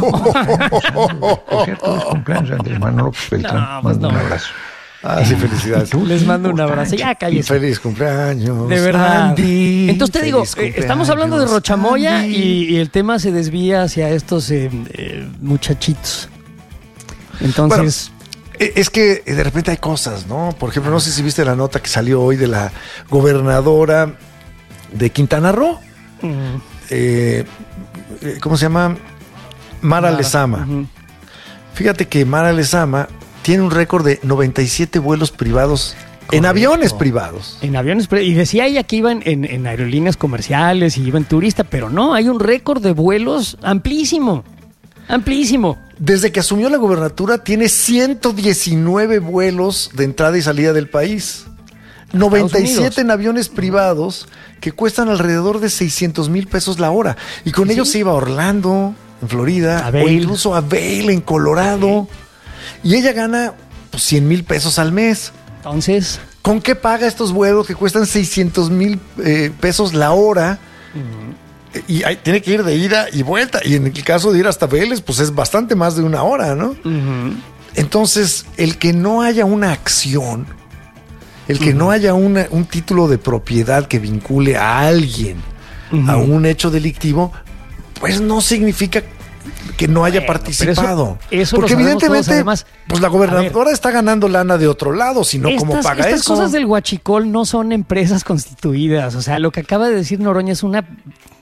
Speaker 5: Por cierto, es cumpleaños Andrés Manuel López Beltrán.
Speaker 1: No, pues no.
Speaker 5: Un abrazo.
Speaker 2: Ah, sí, felicidades.
Speaker 1: Les mando un abrazo. Ya cállese.
Speaker 2: Feliz cumpleaños.
Speaker 1: De verdad.
Speaker 2: Andy,
Speaker 1: Entonces te digo, eh, estamos hablando de Rochamoya y, y el tema se desvía hacia estos eh, eh, muchachitos. Entonces...
Speaker 2: Bueno, es que de repente hay cosas, ¿no? Por ejemplo, no sé si viste la nota que salió hoy de la gobernadora de Quintana Roo. Uh-huh. eh, ¿Cómo se llama? Mara, Mara. Lezama. Uh-huh. Fíjate que Mara Lezama tiene un récord de noventa y siete vuelos privados. Correcto. En aviones privados.
Speaker 1: En aviones privados. Y decía ella que iban en, en aerolíneas comerciales y iban turista, pero no, hay un récord de vuelos amplísimo. Amplísimo.
Speaker 2: Desde que asumió la gubernatura tiene ciento diecinueve vuelos de entrada y salida del país. noventa y siete en aviones privados que cuestan alrededor de seiscientos mil pesos la hora. Y con ¿Sí? ellos se iba a Orlando, en Florida, o incluso a Vail, en Colorado. Sí. Y ella gana pues, cien mil pesos al mes.
Speaker 1: Entonces,
Speaker 2: ¿con qué paga estos vuelos que cuestan seiscientos mil eh, pesos la hora? Uh-huh. Y hay, tiene que ir de ida y vuelta. Y en el caso de ir hasta Vélez, pues es bastante más de una hora, ¿no? Uh-huh. Entonces, el que no haya una acción, el que uh-huh. no haya una, un título de propiedad que vincule a alguien uh-huh. a un hecho delictivo, pues no significa que no haya bueno, participado.
Speaker 1: Eso, eso
Speaker 2: porque evidentemente,
Speaker 1: todos, además,
Speaker 2: pues la gobernadora está ganando lana de otro lado, si no, ¿cómo paga
Speaker 1: estas
Speaker 2: eso?
Speaker 1: Estas cosas del huachicol no son empresas constituidas. O sea, lo que acaba de decir Noroña es una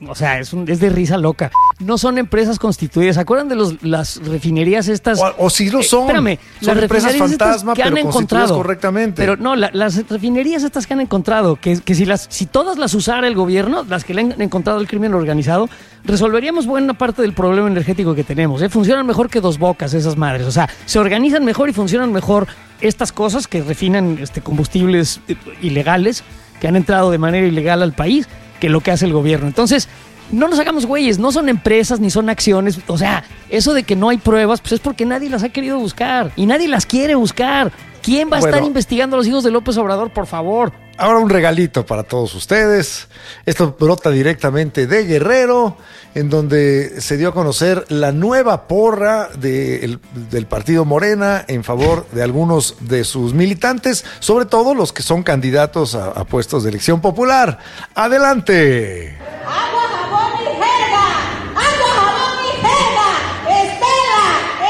Speaker 1: o sea, es, un, es de risa loca. No son empresas constituidas. ¿Se acuerdan de los, las refinerías estas?
Speaker 2: O, o sí lo son.
Speaker 1: Eh, espérame,
Speaker 2: son
Speaker 1: las
Speaker 2: empresas fantasma,
Speaker 1: que han
Speaker 2: pero
Speaker 1: encontrado
Speaker 2: correctamente.
Speaker 1: Pero no, la, las refinerías estas que han encontrado, que, que si, las, si todas las usara el gobierno, las que le han encontrado el crimen organizado, resolveríamos buena parte del problema energético que tenemos. ¿eh? Funcionan mejor que Dos Bocas esas madres. O sea, se organizan mejor y funcionan mejor estas cosas que refinan este, combustibles ilegales que han entrado de manera ilegal al país, que lo que hace el gobierno. Entonces, no nos hagamos güeyes, no son empresas ni son acciones. O sea, eso de que no hay pruebas, pues es porque nadie las ha querido buscar y nadie las quiere buscar. ¿Quién va a bueno, estar investigando a los hijos de López Obrador, por favor?
Speaker 2: Ahora un regalito para todos ustedes. Esto brota directamente de Guerrero, en donde se dio a conocer la nueva porra de el, del partido Morena en favor de algunos de sus militantes, sobre todo los que son candidatos a, a puestos de elección popular. ¡Adelante!
Speaker 8: ¡Agua, jabón y jerga! ¡Agua, jabón y jerga! ¡Estela!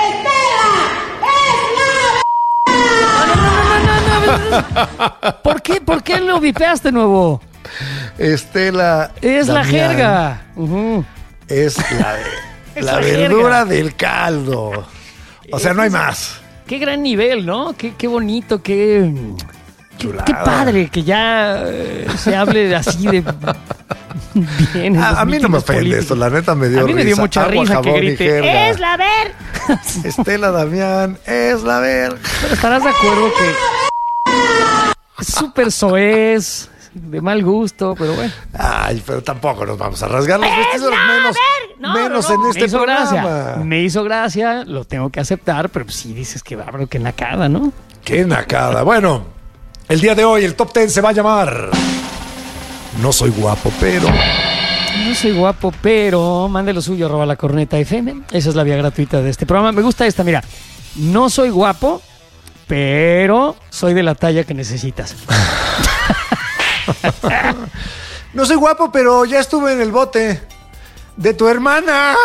Speaker 8: ¡Estela! ¡Es la...
Speaker 1: ¿Por qué? ¿Por qué lo vipeaste, nuevo?
Speaker 2: Estela.
Speaker 1: Es
Speaker 2: Damián,
Speaker 1: la jerga. Uh-huh.
Speaker 2: Es la,
Speaker 1: es
Speaker 2: la,
Speaker 1: la
Speaker 2: verdura
Speaker 1: jerga.
Speaker 2: Del caldo. O sea, no hay más.
Speaker 1: Qué gran nivel, ¿no? Qué, qué bonito, qué, qué, qué padre que ya eh, se hable así de bien.
Speaker 2: A, a mí no me ofende políticos. Esto, la neta me dio risa.
Speaker 1: A mí me dio mucha
Speaker 2: Agua,
Speaker 1: risa que grite, ¡es la ver!
Speaker 2: Estela Damián, es la ver.
Speaker 1: Pero estarás de acuerdo que es súper soez, de mal gusto, pero bueno.
Speaker 2: Ay, pero tampoco nos vamos a rasgar los vestidos menos,
Speaker 1: no,
Speaker 2: menos
Speaker 1: no, no.
Speaker 2: en este
Speaker 1: me hizo
Speaker 2: programa.
Speaker 1: Gracia. Me hizo gracia, lo tengo que aceptar, pero sí dices que bárbaro, que nacada, ¿no?
Speaker 2: Qué nacada. Bueno, el día de hoy el Top Ten se va a llamar No soy guapo, pero...
Speaker 1: No soy guapo, pero mande lo suyo, arroba la corneta F M. Esa es la vía gratuita de este programa. Me gusta esta, mira. No soy guapo, pero soy de la talla que necesitas.
Speaker 2: No soy guapo, pero ya estuve en el bote de tu hermana.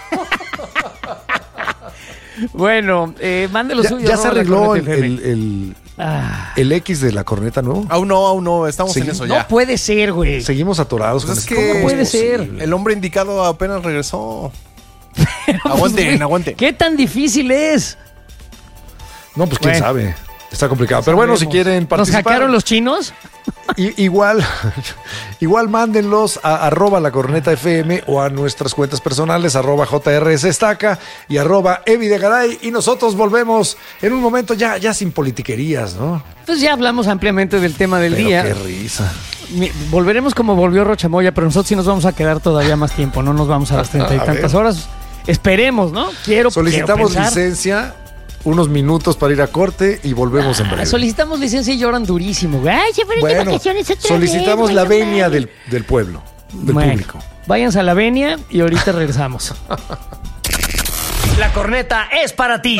Speaker 1: Bueno, eh, mande lo
Speaker 2: ya,
Speaker 1: suyo.
Speaker 2: Ya se arregló el,
Speaker 1: el,
Speaker 2: el,
Speaker 1: ah.
Speaker 2: el X de la corneta, ¿no?
Speaker 9: Aún no, aún no, estamos Segui- en eso ya.
Speaker 1: No puede ser, güey.
Speaker 2: Seguimos atorados.
Speaker 9: Pues
Speaker 2: con
Speaker 9: es que
Speaker 1: ¿Cómo puede
Speaker 9: es
Speaker 1: ser?
Speaker 9: El hombre indicado apenas regresó.
Speaker 1: Pero,
Speaker 9: aguanten,
Speaker 1: pues,
Speaker 9: aguanten.
Speaker 1: ¿Qué tan difícil es?
Speaker 2: No, pues quién
Speaker 1: bueno.
Speaker 2: sabe. Está complicado. Pero bueno, si quieren participar.
Speaker 1: ¿Nos hackearon los chinos?
Speaker 2: I, igual, igual mándenlos a arroba la corneta F M o a nuestras cuentas personales, arroba J R S Estaca y arroba Evi de Garay. Y nosotros volvemos en un momento ya, ya sin politiquerías, ¿no?
Speaker 1: Pues ya hablamos ampliamente del tema del
Speaker 2: Pero
Speaker 1: día.
Speaker 2: Qué risa.
Speaker 1: Mi, volveremos como volvió Rocha Moya, pero nosotros sí nos vamos a quedar todavía más tiempo. No nos vamos a las treinta y tantas ver. horas. Esperemos, ¿no? Quiero
Speaker 2: Solicitamos
Speaker 1: quiero pensar.
Speaker 2: licencia. Unos minutos para ir a corte y volvemos
Speaker 1: ah,
Speaker 2: en breve.
Speaker 1: Solicitamos licencia y lloran durísimo. Ay, se fueron
Speaker 2: bueno,
Speaker 1: de vacaciones otra
Speaker 2: solicitamos
Speaker 1: vez,
Speaker 2: la
Speaker 1: bueno,
Speaker 2: venia del, del pueblo, del
Speaker 1: bueno,
Speaker 2: público.
Speaker 1: Váyanse a la venia y ahorita regresamos. La corneta es para ti.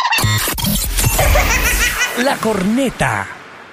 Speaker 1: La corneta.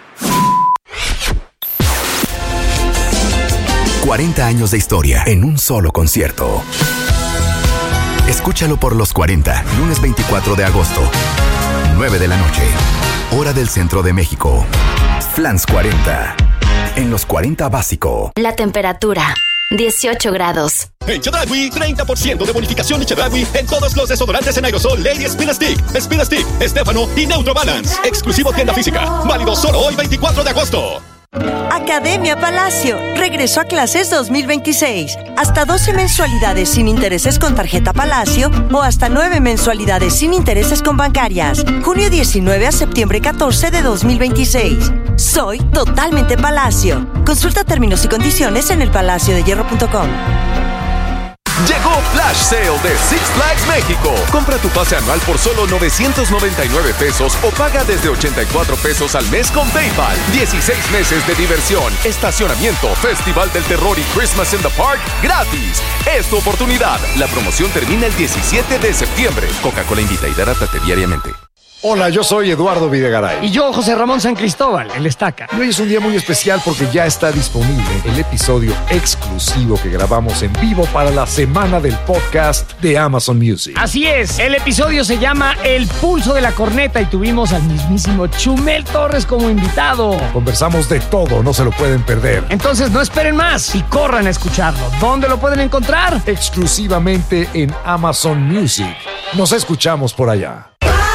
Speaker 10: cuarenta años de historia en un solo concierto. Escúchalo por los cuarenta, lunes veinticuatro de agosto, nueve de la noche, hora del centro de México. Flans cuarenta, en los cuarenta básico.
Speaker 11: La temperatura, dieciocho grados.
Speaker 12: En Chedraui, treinta por ciento de bonificación de Chedraui en todos los desodorantes en aerosol Lady Speed Stick, Speed Stick, Estefano y Neutro Balance. Exclusivo tienda física. Válido solo hoy veinticuatro de agosto.
Speaker 13: Academia Palacio regresó a clases dos mil veintiséis. Hasta doce mensualidades sin intereses con tarjeta Palacio o hasta nueve mensualidades sin intereses con bancarias. Junio diecinueve a septiembre catorce de dos mil veintiséis. Soy totalmente Palacio. Consulta términos y condiciones en el palacio de hierro punto com.
Speaker 14: Llegó Flash Sale de Six Flags México. Compra tu pase anual por solo novecientos noventa y nueve pesos o paga desde ochenta y cuatro pesos al mes con PayPal. dieciséis meses de diversión, estacionamiento, Festival del Terror y Christmas in the Park gratis. Es tu oportunidad. La promoción termina el diecisiete de septiembre. Coca-Cola invita, hidratate diariamente.
Speaker 2: Hola, yo soy Eduardo Videgaray.
Speaker 1: Y yo, José Ramón San Cristóbal, el Estaca.
Speaker 2: Y hoy es un día muy especial porque ya está disponible el episodio exclusivo que grabamos en vivo para la semana del podcast de Amazon Music.
Speaker 1: Así es, el episodio se llama El Pulso de la Corneta y tuvimos al mismísimo Chumel Torres como invitado.
Speaker 2: Conversamos de todo, no se lo pueden perder.
Speaker 1: Entonces no esperen más y corran a escucharlo. ¿Dónde lo pueden encontrar?
Speaker 2: Exclusivamente en Amazon Music. Nos escuchamos por allá.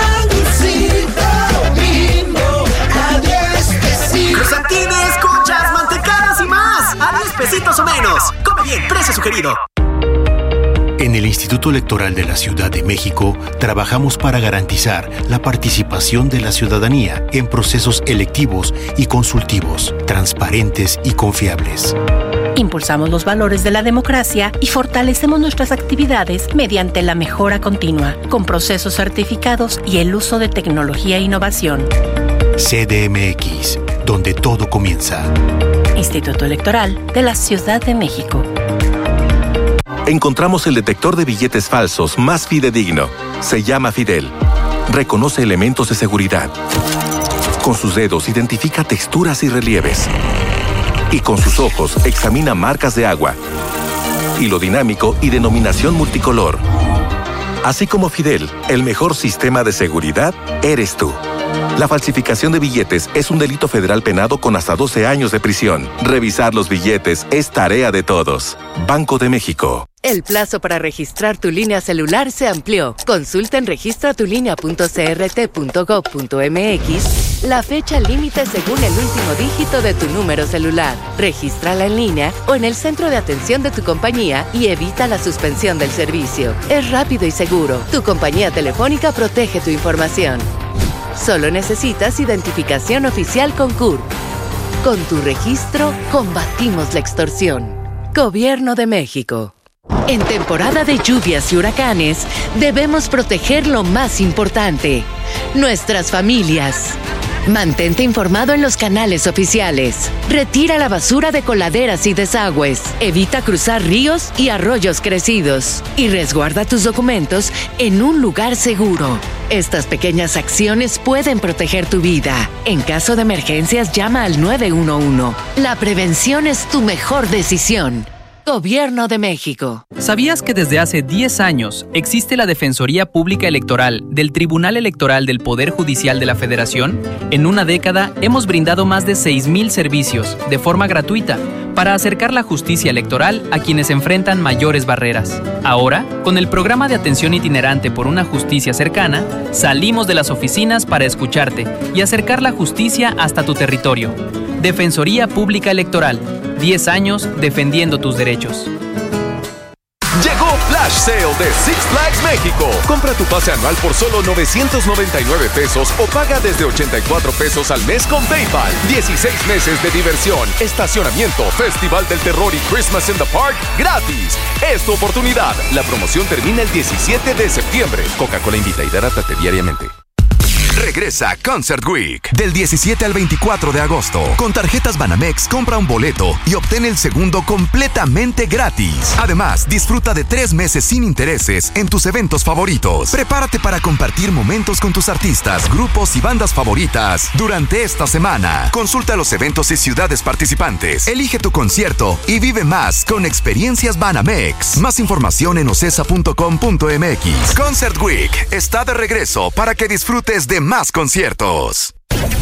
Speaker 15: Cruzantines, conchas, mantecadas y más. A diez pesitos o menos. Come bien, precio sugerido.
Speaker 16: En el Instituto Electoral de la Ciudad de México trabajamos para garantizar la participación de la ciudadanía en procesos electivos y consultivos, transparentes y confiables.
Speaker 17: Impulsamos los valores de la democracia y fortalecemos nuestras actividades mediante la mejora continua, con procesos certificados y el uso de tecnología e innovación.
Speaker 16: C D M X, donde todo comienza.
Speaker 17: Instituto Electoral de la Ciudad de México.
Speaker 18: Encontramos el detector de billetes falsos más fidedigno. Se llama Fidel. Reconoce elementos de seguridad. Con sus dedos identifica texturas y relieves. Y con sus ojos examina marcas de agua. Hilo dinámico y denominación multicolor. Así como Fidel, el mejor sistema de seguridad eres tú. La falsificación de billetes es un delito federal penado con hasta doce años de prisión. Revisar los billetes es tarea de todos. Banco de México.
Speaker 19: El plazo para registrar tu línea celular se amplió. Consulta en registra tu línea punto c r t punto gov punto m x la fecha límite según el último dígito de tu número celular. Regístrala en línea o en el centro de atención de tu compañía y evita la suspensión del servicio. Es rápido y seguro. Tu compañía telefónica protege tu información. Solo necesitas identificación oficial con C U R P. Con tu registro, combatimos la extorsión. Gobierno de México. En temporada de lluvias y huracanes, debemos proteger lo más importante: nuestras familias. Mantente informado en los canales oficiales. Retira la basura de coladeras y desagües. Evita cruzar ríos y arroyos crecidos. Y resguarda tus documentos en un lugar seguro. Estas pequeñas acciones pueden proteger tu vida. En caso de emergencias, llama al nueve uno uno. La prevención es tu mejor decisión. Gobierno de México.
Speaker 20: ¿Sabías que desde hace diez años existe la Defensoría Pública Electoral del Tribunal Electoral del Poder Judicial de la Federación? En una década hemos brindado más de seis mil servicios de forma gratuita para acercar la justicia electoral a quienes enfrentan mayores barreras. Ahora, con el programa de atención itinerante por una justicia cercana, salimos de las oficinas para escucharte y acercar la justicia hasta tu territorio. Defensoría Pública Electoral. diez años defendiendo tus derechos.
Speaker 14: Llegó Flash Sale de Six Flags México. Compra tu pase anual por solo novecientos noventa y nueve pesos o paga desde ochenta y cuatro pesos al mes con PayPal. dieciséis meses de diversión, estacionamiento, Festival del Terror y Christmas in the Park gratis. Es tu oportunidad. La promoción termina el diecisiete de septiembre. Coca-Cola invita y hidrátate diariamente.
Speaker 10: Regresa Concert Week del diecisiete al veinticuatro de agosto. Con tarjetas Banamex, compra un boleto y obtén el segundo completamente gratis. Además, disfruta de tres meses sin intereses en tus eventos favoritos. Prepárate para compartir momentos con tus artistas, grupos y bandas favoritas durante esta semana. Consulta los eventos y ciudades participantes. Elige tu concierto y vive más con experiencias Banamex. Más información en ocesa punto com punto m x. Concert Week está de regreso para que disfrutes de más conciertos.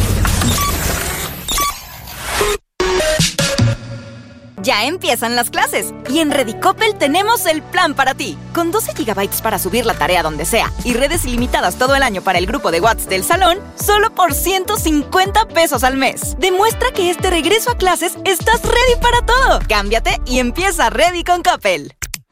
Speaker 21: Ya empiezan las clases y en Redicopel tenemos el plan para ti. Con doce gigabytes para subir la tarea donde sea y redes ilimitadas todo el año para el grupo de WhatsApp del salón, solo por ciento cincuenta pesos al mes. Demuestra que este regreso a clases estás ready para todo. Cámbiate y empieza Ready con Coppel.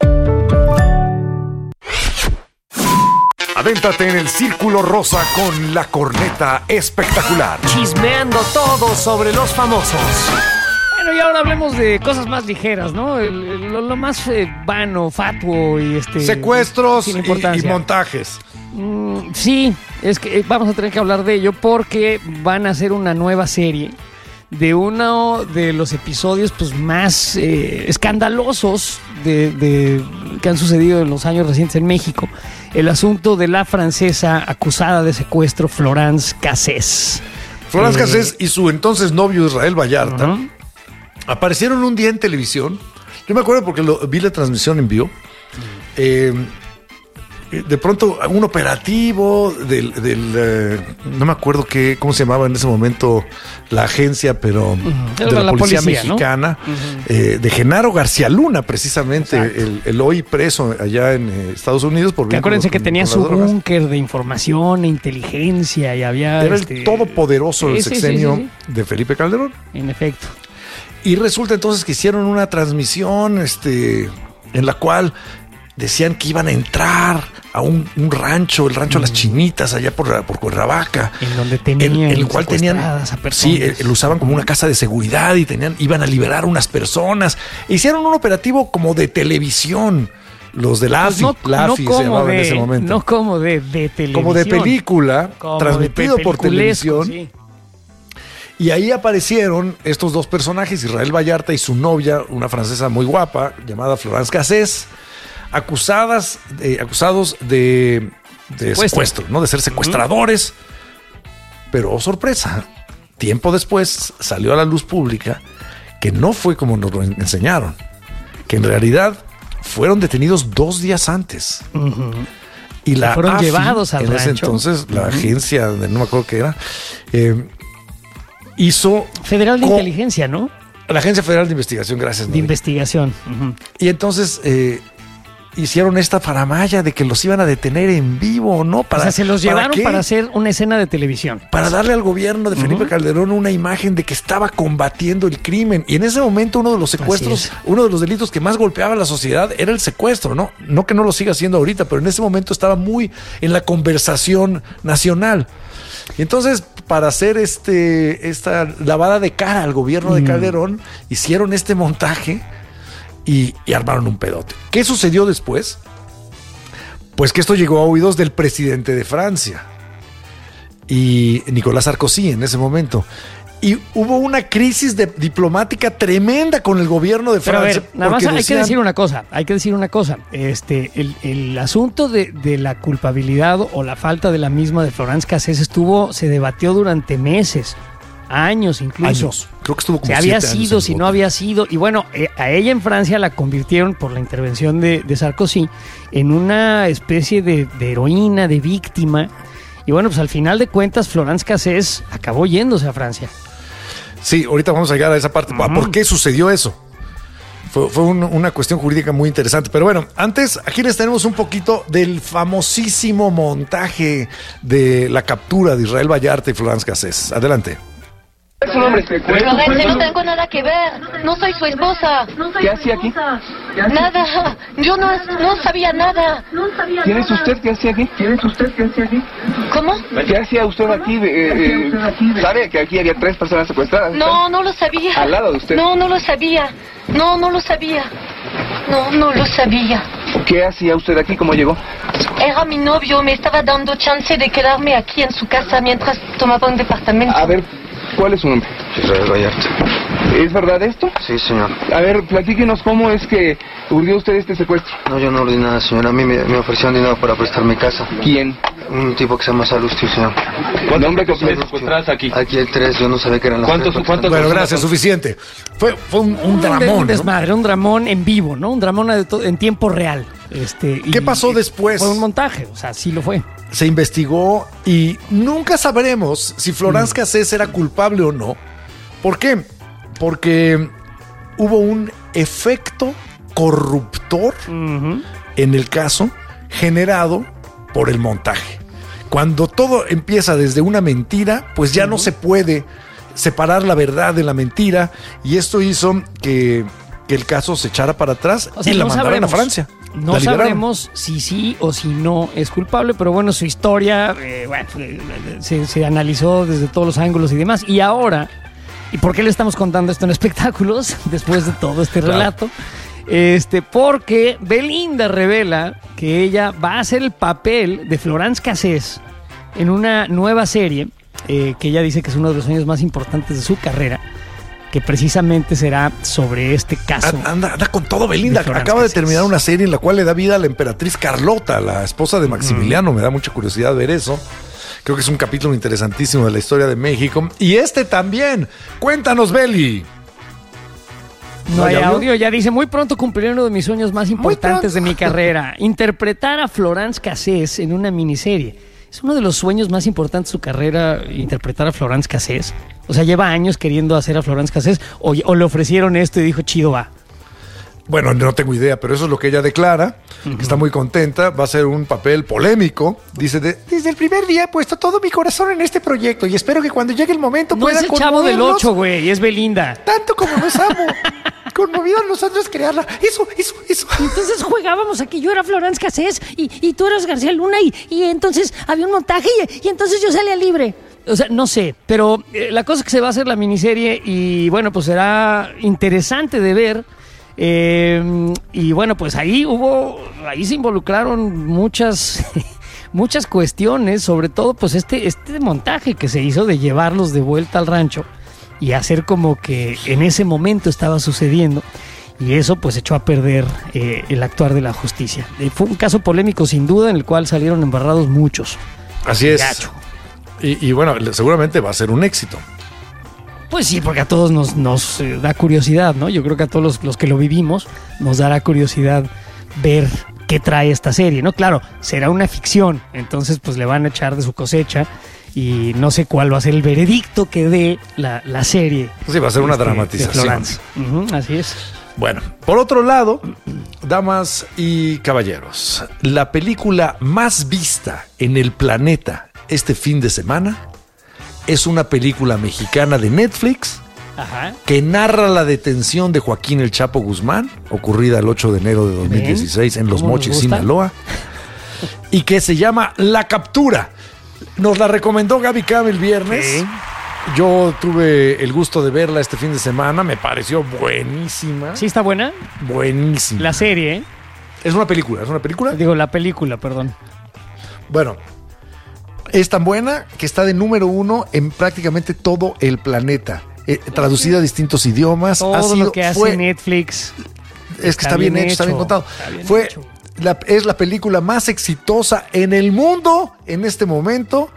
Speaker 2: Adéntrate en el Círculo Rosa con la corneta espectacular.
Speaker 1: Chismeando todo sobre los famosos. Bueno, y ahora hablemos de cosas más ligeras, ¿no? El, el, lo, lo más eh, vano, fatuo y este...
Speaker 2: Secuestros y, y montajes.
Speaker 1: Mm, sí, es que vamos a tener que hablar de ello porque van a hacer una nueva serie de uno de los episodios pues más eh, escandalosos de, de, que han sucedido en los años recientes en México, el asunto de la francesa acusada de secuestro Florence Cassés.
Speaker 2: Florence eh, Cassés y su entonces novio Israel Vallarta uh-huh. aparecieron un día en televisión. Yo me acuerdo porque lo, vi la transmisión en vivo. Eh, de pronto un operativo del, del eh, no me acuerdo qué, cómo se llamaba en ese momento la agencia, pero uh-huh. de la, la policía, policía mexicana, ¿no? uh-huh. eh, de Genaro García Luna, precisamente, el, el hoy preso allá en eh, Estados Unidos. Por
Speaker 1: que acuérdense que tenía su búnker de información e inteligencia y había...
Speaker 2: Era
Speaker 1: este...
Speaker 2: el todopoderoso del
Speaker 1: sí,
Speaker 2: sexenio
Speaker 1: sí, sí, sí.
Speaker 2: de Felipe Calderón.
Speaker 1: En efecto.
Speaker 2: Y resulta entonces que hicieron una transmisión este, en la cual decían que iban a entrar a un, un rancho, el rancho mm. Las Chinitas, allá por, por Cuernavaca.
Speaker 1: En donde tenían
Speaker 2: el, el cual tenían,
Speaker 1: a personas.
Speaker 2: Sí, el, lo usaban como una casa de seguridad y tenían, iban a liberar unas personas. Hicieron un operativo como de televisión. Los de Lafi, pues no, Lafi
Speaker 1: no
Speaker 2: se llamaba
Speaker 1: de,
Speaker 2: en ese momento.
Speaker 1: No como de, de televisión.
Speaker 2: Como de película, como transmitido de por televisión.
Speaker 1: Sí.
Speaker 2: Y ahí aparecieron estos dos personajes, Israel Vallarta y su novia, una francesa muy guapa, llamada Florence Cassés, acusadas, eh, acusados de, de secuestro, ¿no? De ser secuestradores. Uh-huh. Pero, oh, sorpresa, tiempo después salió a la luz pública que no fue como nos lo enseñaron, que en realidad fueron detenidos dos días antes.
Speaker 1: Uh-huh.
Speaker 2: Y la
Speaker 1: fueron
Speaker 2: A F I,
Speaker 1: llevados al
Speaker 2: en ese
Speaker 1: rancho.
Speaker 2: entonces, la
Speaker 1: uh-huh.
Speaker 2: agencia, de, no me acuerdo qué era, eh, hizo...
Speaker 1: Federal de
Speaker 2: co-
Speaker 1: Inteligencia, ¿no?
Speaker 2: La Agencia Federal de Investigación, gracias.
Speaker 1: De
Speaker 2: Nori.
Speaker 1: investigación. Uh-huh.
Speaker 2: Y entonces eh, hicieron esta faramalla de que los iban a detener en vivo, ¿no? Para,
Speaker 1: o sea, se los
Speaker 2: ¿para
Speaker 1: llevaron
Speaker 2: qué?
Speaker 1: para hacer una escena de televisión.
Speaker 2: Para darle al gobierno de Felipe uh-huh. Calderón una imagen de que estaba combatiendo el crimen. Y en ese momento uno de los secuestros, uno de los delitos que más golpeaba a la sociedad era el secuestro, ¿no? No que no lo siga haciendo ahorita, pero en ese momento estaba muy en la conversación nacional. Y entonces, para hacer este esta lavada de cara al gobierno de Calderón, hicieron este montaje y, y armaron un pedote. ¿Qué sucedió después? Pues que esto llegó a oídos del presidente de Francia y Nicolás Sarkozy en ese momento. Y hubo una crisis de, diplomática tremenda con el gobierno de
Speaker 1: Pero
Speaker 2: Francia.
Speaker 1: A ver, nada más hay
Speaker 2: decían,
Speaker 1: que decir una cosa, hay que decir una cosa. Este, el, el asunto de, de la culpabilidad o la falta de la misma de Florence Cassés estuvo, se debatió durante meses, años incluso.
Speaker 2: Años. Creo que estuvo como
Speaker 1: Si había
Speaker 2: siete años
Speaker 1: sido, si no había sido. Y bueno, eh, a ella en Francia la convirtieron por la intervención de, de Sarkozy en una especie de, de heroína, de víctima. Y bueno, pues al final de cuentas Florence Cassés acabó yéndose a Francia.
Speaker 2: Sí, ahorita vamos a llegar a esa parte. Uh-huh. ¿Por qué sucedió eso? Fue, fue un, una cuestión jurídica muy interesante. Pero bueno, antes aquí les tenemos un poquito del famosísimo montaje de la captura de Israel Vallarta y Florence Cassés. Adelante.
Speaker 3: Es un hombre secuestro.
Speaker 22: Florence, no tengo nada que ver. No soy su esposa.
Speaker 3: ¿Qué hacía aquí?
Speaker 22: Nada. Yo no, no sabía nada.
Speaker 3: ¿Quién es usted? ¿Qué hacía aquí? ¿Quién es usted? ¿Qué hacía aquí?
Speaker 22: ¿Cómo?
Speaker 3: ¿Qué hacía usted aquí? Eh, eh, ¿Sabe que aquí había tres personas secuestradas?
Speaker 22: No, no lo sabía.
Speaker 3: ¿Al lado de usted?
Speaker 22: No, no lo sabía. No, no lo sabía. No, no lo sabía.
Speaker 3: ¿Qué hacía usted aquí? ¿Cómo llegó?
Speaker 22: Era mi novio. Me estaba dando chance de quedarme aquí en su casa mientras tomaba un departamento.
Speaker 3: A ver, ¿cuál es su nombre?
Speaker 23: Israel Vallarta.
Speaker 3: ¿Es verdad esto?
Speaker 23: Sí, señor.
Speaker 3: A ver, platíquenos cómo es que urdió usted este secuestro.
Speaker 23: No, yo no urdí nada, señor. A mí me, me ofrecieron dinero para prestar mi casa.
Speaker 3: ¿Quién?
Speaker 23: Un tipo que se llama Salustio, señor.
Speaker 3: ¿Cuántos hombres que secuestradas aquí?
Speaker 23: Aquí hay tres, yo no sabía que eran las
Speaker 3: ¿Cuántos,
Speaker 23: tres.
Speaker 3: ¿cuántos
Speaker 2: Bueno, gracias, son? Suficiente. Fue, fue un, un dramón,
Speaker 1: Un
Speaker 2: ¿no?
Speaker 1: desmadre, un dramón en vivo, ¿no? Un dramón en tiempo real. Este,
Speaker 2: ¿Qué
Speaker 1: y,
Speaker 2: pasó
Speaker 1: y
Speaker 2: después?
Speaker 1: Fue un montaje, o sea, sí lo fue.
Speaker 2: Se investigó y nunca sabremos si Florence mm. Cassés era culpable o no. ¿Por qué? Porque hubo un efecto corruptor uh-huh. en el caso generado por el montaje. Cuando todo empieza desde una mentira, pues ya uh-huh. no se puede separar la verdad de la mentira, y esto hizo que, que el caso se echara para atrás o sea, y la no mandaran sabremos, a Francia.
Speaker 1: No sabremos si sí o si no es culpable, pero bueno, su historia eh, bueno, se, se analizó desde todos los ángulos y demás, y ahora... ¿Y por qué le estamos contando esto en espectáculos después de todo este relato? Claro. Este, porque Belinda revela que ella va a hacer el papel de Florence Cassés en una nueva serie eh, que ella dice que es uno de los años más importantes de su carrera, que precisamente será sobre este caso.
Speaker 2: Anda, anda con todo, Belinda.
Speaker 1: de
Speaker 2: Acaba de
Speaker 1: Cassés.
Speaker 2: terminar una serie en la cual le da vida a la emperatriz Carlota, la esposa de Maximiliano. Mm. Me da mucha curiosidad ver eso. Creo que es un capítulo interesantísimo de la historia de México. Y este también. Cuéntanos, Beli.
Speaker 1: No hay audio, ya dice, muy pronto cumpliré uno de mis sueños más importantes de mi carrera, interpretar a Florence Cassés en una miniserie. Es uno de los sueños más importantes de su carrera, interpretar a Florence Cassés. O sea, lleva años queriendo hacer a Florence Cassés, o, o le ofrecieron esto y dijo, chido, va.
Speaker 2: Bueno, no tengo idea, pero eso es lo que ella declara, uh-huh. que está muy contenta, va a ser un papel polémico. Dice, de, desde el primer día he puesto todo mi corazón en este proyecto y espero que cuando llegue el momento
Speaker 1: no
Speaker 2: pueda
Speaker 1: es el Chavo del Ocho, güey, es Belinda.
Speaker 2: Tanto como nos amo. Conmovidos nosotros crearla. Eso, eso, eso.
Speaker 4: Y entonces jugábamos aquí, yo era Florence Cassés y, y tú eras García Luna y, y entonces había un montaje y, y entonces yo salía libre.
Speaker 1: O sea, no sé, pero eh, la cosa es que se va a hacer la miniserie y bueno, pues será interesante de ver. Eh, y bueno, pues ahí hubo, ahí se involucraron muchas, muchas cuestiones, sobre todo pues este, este montaje que se hizo de llevarlos de vuelta al rancho y hacer como que en ese momento estaba sucediendo, y eso pues echó a perder eh, el actuar de la justicia. Eh, fue un caso polémico sin duda en el cual salieron embarrados muchos.
Speaker 2: Así es. Y, y bueno, seguramente va a ser un éxito.
Speaker 1: Pues sí, porque a todos nos, nos eh, da curiosidad, ¿no? Yo creo que a todos los, los que lo vivimos nos dará curiosidad ver qué trae esta serie, ¿no? Claro, será una ficción, entonces pues le van a echar de su cosecha y no sé cuál va a ser el veredicto que dé la, la serie.
Speaker 2: Sí, va a ser una
Speaker 1: este,
Speaker 2: dramatización.
Speaker 1: Uh-huh, así es.
Speaker 2: Bueno, por otro lado, damas y caballeros, la película más vista en el planeta este fin de semana es una película mexicana de Netflix.
Speaker 1: Ajá.
Speaker 2: Que narra la detención de Joaquín El Chapo Guzmán, ocurrida el ocho de enero de dos mil dieciséis en Los Mochis, Sinaloa, y que se llama La Captura. Nos la recomendó Gaby Cam el viernes. Sí. Yo tuve el gusto de verla este fin de semana, me pareció buenísima.
Speaker 1: ¿Sí está buena?
Speaker 2: Buenísima.
Speaker 1: La serie, ¿eh?
Speaker 2: Es una película, ¿es una película?
Speaker 1: Digo, la película, perdón.
Speaker 2: Bueno, es tan buena que está de número uno en prácticamente todo el planeta. Eh, traducida a distintos idiomas.
Speaker 1: Todo
Speaker 2: ha sido,
Speaker 1: lo que hace
Speaker 2: fue,
Speaker 1: Netflix.
Speaker 2: Es que está, está bien, bien hecho, hecho, está bien contado. Está bien fue, la, es la película más exitosa en el mundo en este momento.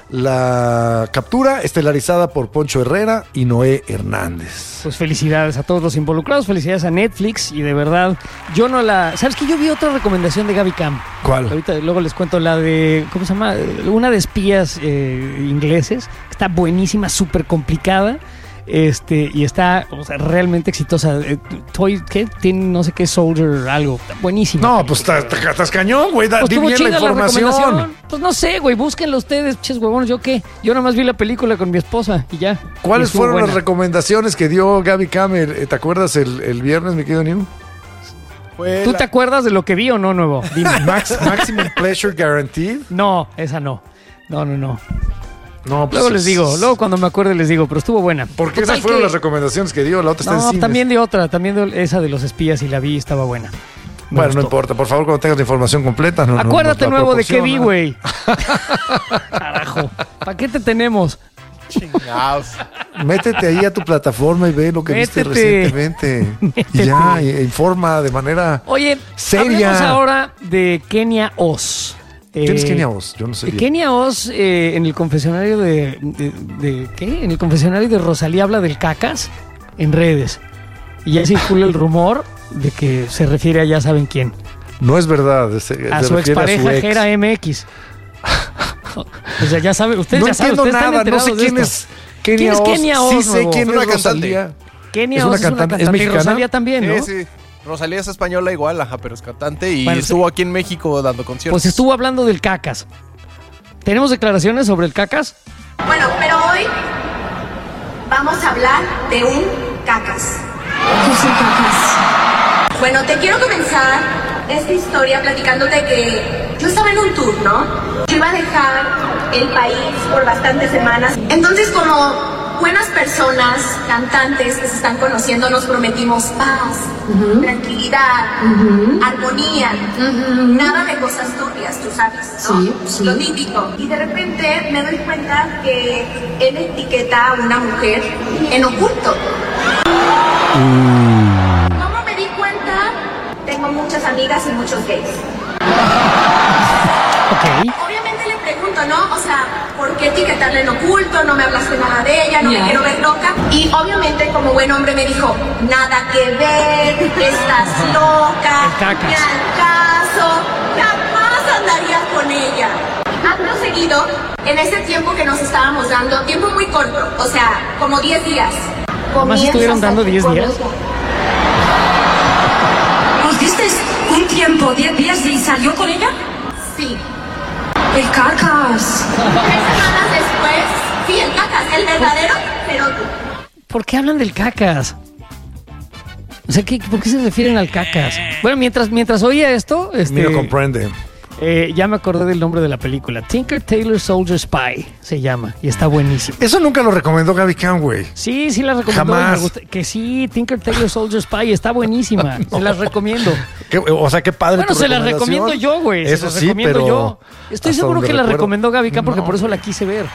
Speaker 2: La Captura, estelarizada por Poncho Herrera y Noé Hernández.
Speaker 1: Pues felicidades a todos los involucrados, felicidades a Netflix y de verdad, yo no la... ¿Sabes qué? Yo vi otra recomendación de Gaby Cam.
Speaker 2: ¿Cuál?
Speaker 1: Ahorita luego les cuento la de... ¿Cómo se llama? Una de espías eh, ingleses. Está buenísima, súper complicada. Este, y está, o sea, realmente exitosa. Toy, ¿qué? Tiene no sé qué Soldier, algo. Está buenísimo.
Speaker 2: No, pues estás, estás cañón, güey. Da,
Speaker 1: pues
Speaker 2: di bien la información.
Speaker 1: La pues no sé, güey. Búsquenlo ustedes, ches huevones. ¿Yo qué? Yo nomás vi la película con mi esposa y ya.
Speaker 2: ¿Cuáles
Speaker 1: y
Speaker 2: fueron
Speaker 1: buena.
Speaker 2: las recomendaciones que dio Gaby Camer? ¿Te acuerdas el, el viernes, mi querido New?
Speaker 1: Fue ¿Tú la... te acuerdas de lo que vi o no, nuevo? Dime.
Speaker 2: Max, Maximum Pleasure Guaranteed.
Speaker 1: No, esa no. No, no, no.
Speaker 2: No, pues
Speaker 1: luego
Speaker 2: es...
Speaker 1: les digo, luego cuando me acuerde les digo, pero estuvo buena.
Speaker 2: Porque esas fueron que... las recomendaciones que dio, la otra está
Speaker 1: no,
Speaker 2: en cines.
Speaker 1: También de otra, también de esa de los espías y la vi, estaba buena.
Speaker 2: Me bueno, gustó. No importa, por favor, cuando tengas la información completa. No,
Speaker 1: Acuérdate
Speaker 2: no,
Speaker 1: nuevo de qué vi, güey. Carajo, ¿para qué te tenemos?
Speaker 2: Chingados. Métete ahí a tu plataforma y ve lo que
Speaker 1: Métete.
Speaker 2: viste recientemente. Métete. Y ya, y informa de manera
Speaker 1: Oye,
Speaker 2: seria.
Speaker 1: Hablemos ahora de Kenia Os.
Speaker 2: ¿Quién es Kenia Os? Yo no sé.
Speaker 1: Kenia Os eh, en el confesionario de, de, de ¿qué? En el confesionario de Rosalía habla del cacas en redes. Y ya circula el rumor de que se refiere a ya saben quién.
Speaker 2: No es verdad. Se,
Speaker 1: a
Speaker 2: se
Speaker 1: su expareja
Speaker 2: ex.
Speaker 1: Gera M X. O sea, ya saben, ustedes
Speaker 2: no
Speaker 1: ya saben,
Speaker 2: entiendo
Speaker 1: ustedes
Speaker 2: nada, no sé quién es Kenia Os.
Speaker 1: ¿Quién es Kenia Os?
Speaker 2: Sí sé quién es,
Speaker 9: es
Speaker 2: Rosalía.
Speaker 1: Kenia
Speaker 2: es
Speaker 1: Os
Speaker 2: una
Speaker 1: es
Speaker 2: cantante,
Speaker 1: una cantante.
Speaker 2: es mexicana.
Speaker 1: Y Rosalía también, ¿no?
Speaker 9: Sí, sí. Rosalía es española igual, ajá, pero es cantante y
Speaker 1: bueno,
Speaker 9: estuvo aquí en México dando conciertos.
Speaker 1: Pues estuvo hablando del cacas. ¿Tenemos declaraciones sobre el cacas?
Speaker 6: Bueno, pero hoy vamos a hablar de un cacas.
Speaker 4: ¿Qué es un cacas?
Speaker 6: Bueno, te quiero comenzar esta historia platicándote que yo estaba en un tour, ¿no? Yo iba a dejar el país por bastantes semanas. Entonces, como buenas personas, cantantes que se están conociendo, nos prometimos paz, uh-huh. tranquilidad, uh-huh. armonía, uh-huh. nada de cosas turbias, tú sabes, ¿no? Sí, sí. Lo típico. Y de repente me doy cuenta que él etiqueta a una mujer en oculto. Mm. ¿Cómo me di cuenta? Tengo muchas amigas y muchos gays.
Speaker 1: Okay.
Speaker 6: Obviamente le pregunto, ¿no? O sea, ¿por qué etiquetarle en oculto? No me hablaste nada de ella, no yeah. me quiero ver loca. Y obviamente como buen hombre me dijo, nada que ver, estás loca, ni al caso, jamás andarías con ella. Acto seguido, en ese tiempo que nos estábamos dando, tiempo muy corto, o sea, como diez días.
Speaker 1: ¿Más estuvieron dando diez días?
Speaker 5: ¿Os disteis un tiempo, diez días y salió con ella?
Speaker 6: Sí.
Speaker 5: ¡El cacas!
Speaker 6: Tres semanas después, sí, el cacas, el verdadero, pero...
Speaker 1: ¿Por qué hablan del cacas? O sea, ¿qué, ¿por qué se refieren al cacas? Bueno, mientras, mientras oía esto... Este,
Speaker 2: Ni lo comprende.
Speaker 1: Eh, ya me acordé del nombre de la película. Tinker Tailor Soldier Spy se llama y está buenísimo.
Speaker 2: Eso nunca lo recomendó Gaby Cam, güey.
Speaker 1: Sí, sí la recomendó.
Speaker 2: Jamás.
Speaker 1: Me gusta, que sí, Tinker Tailor Soldier Spy está buenísima. No. Se las recomiendo.
Speaker 2: ¿Qué, o sea, qué padre.
Speaker 1: Bueno,
Speaker 2: tu
Speaker 1: se las recomiendo yo, güey.
Speaker 2: Eso
Speaker 1: se las
Speaker 2: sí,
Speaker 1: recomiendo
Speaker 2: pero
Speaker 1: yo. Estoy seguro que la
Speaker 2: recuerdo.
Speaker 1: recomendó Gaby Cam porque
Speaker 2: no.
Speaker 1: por eso la quise ver.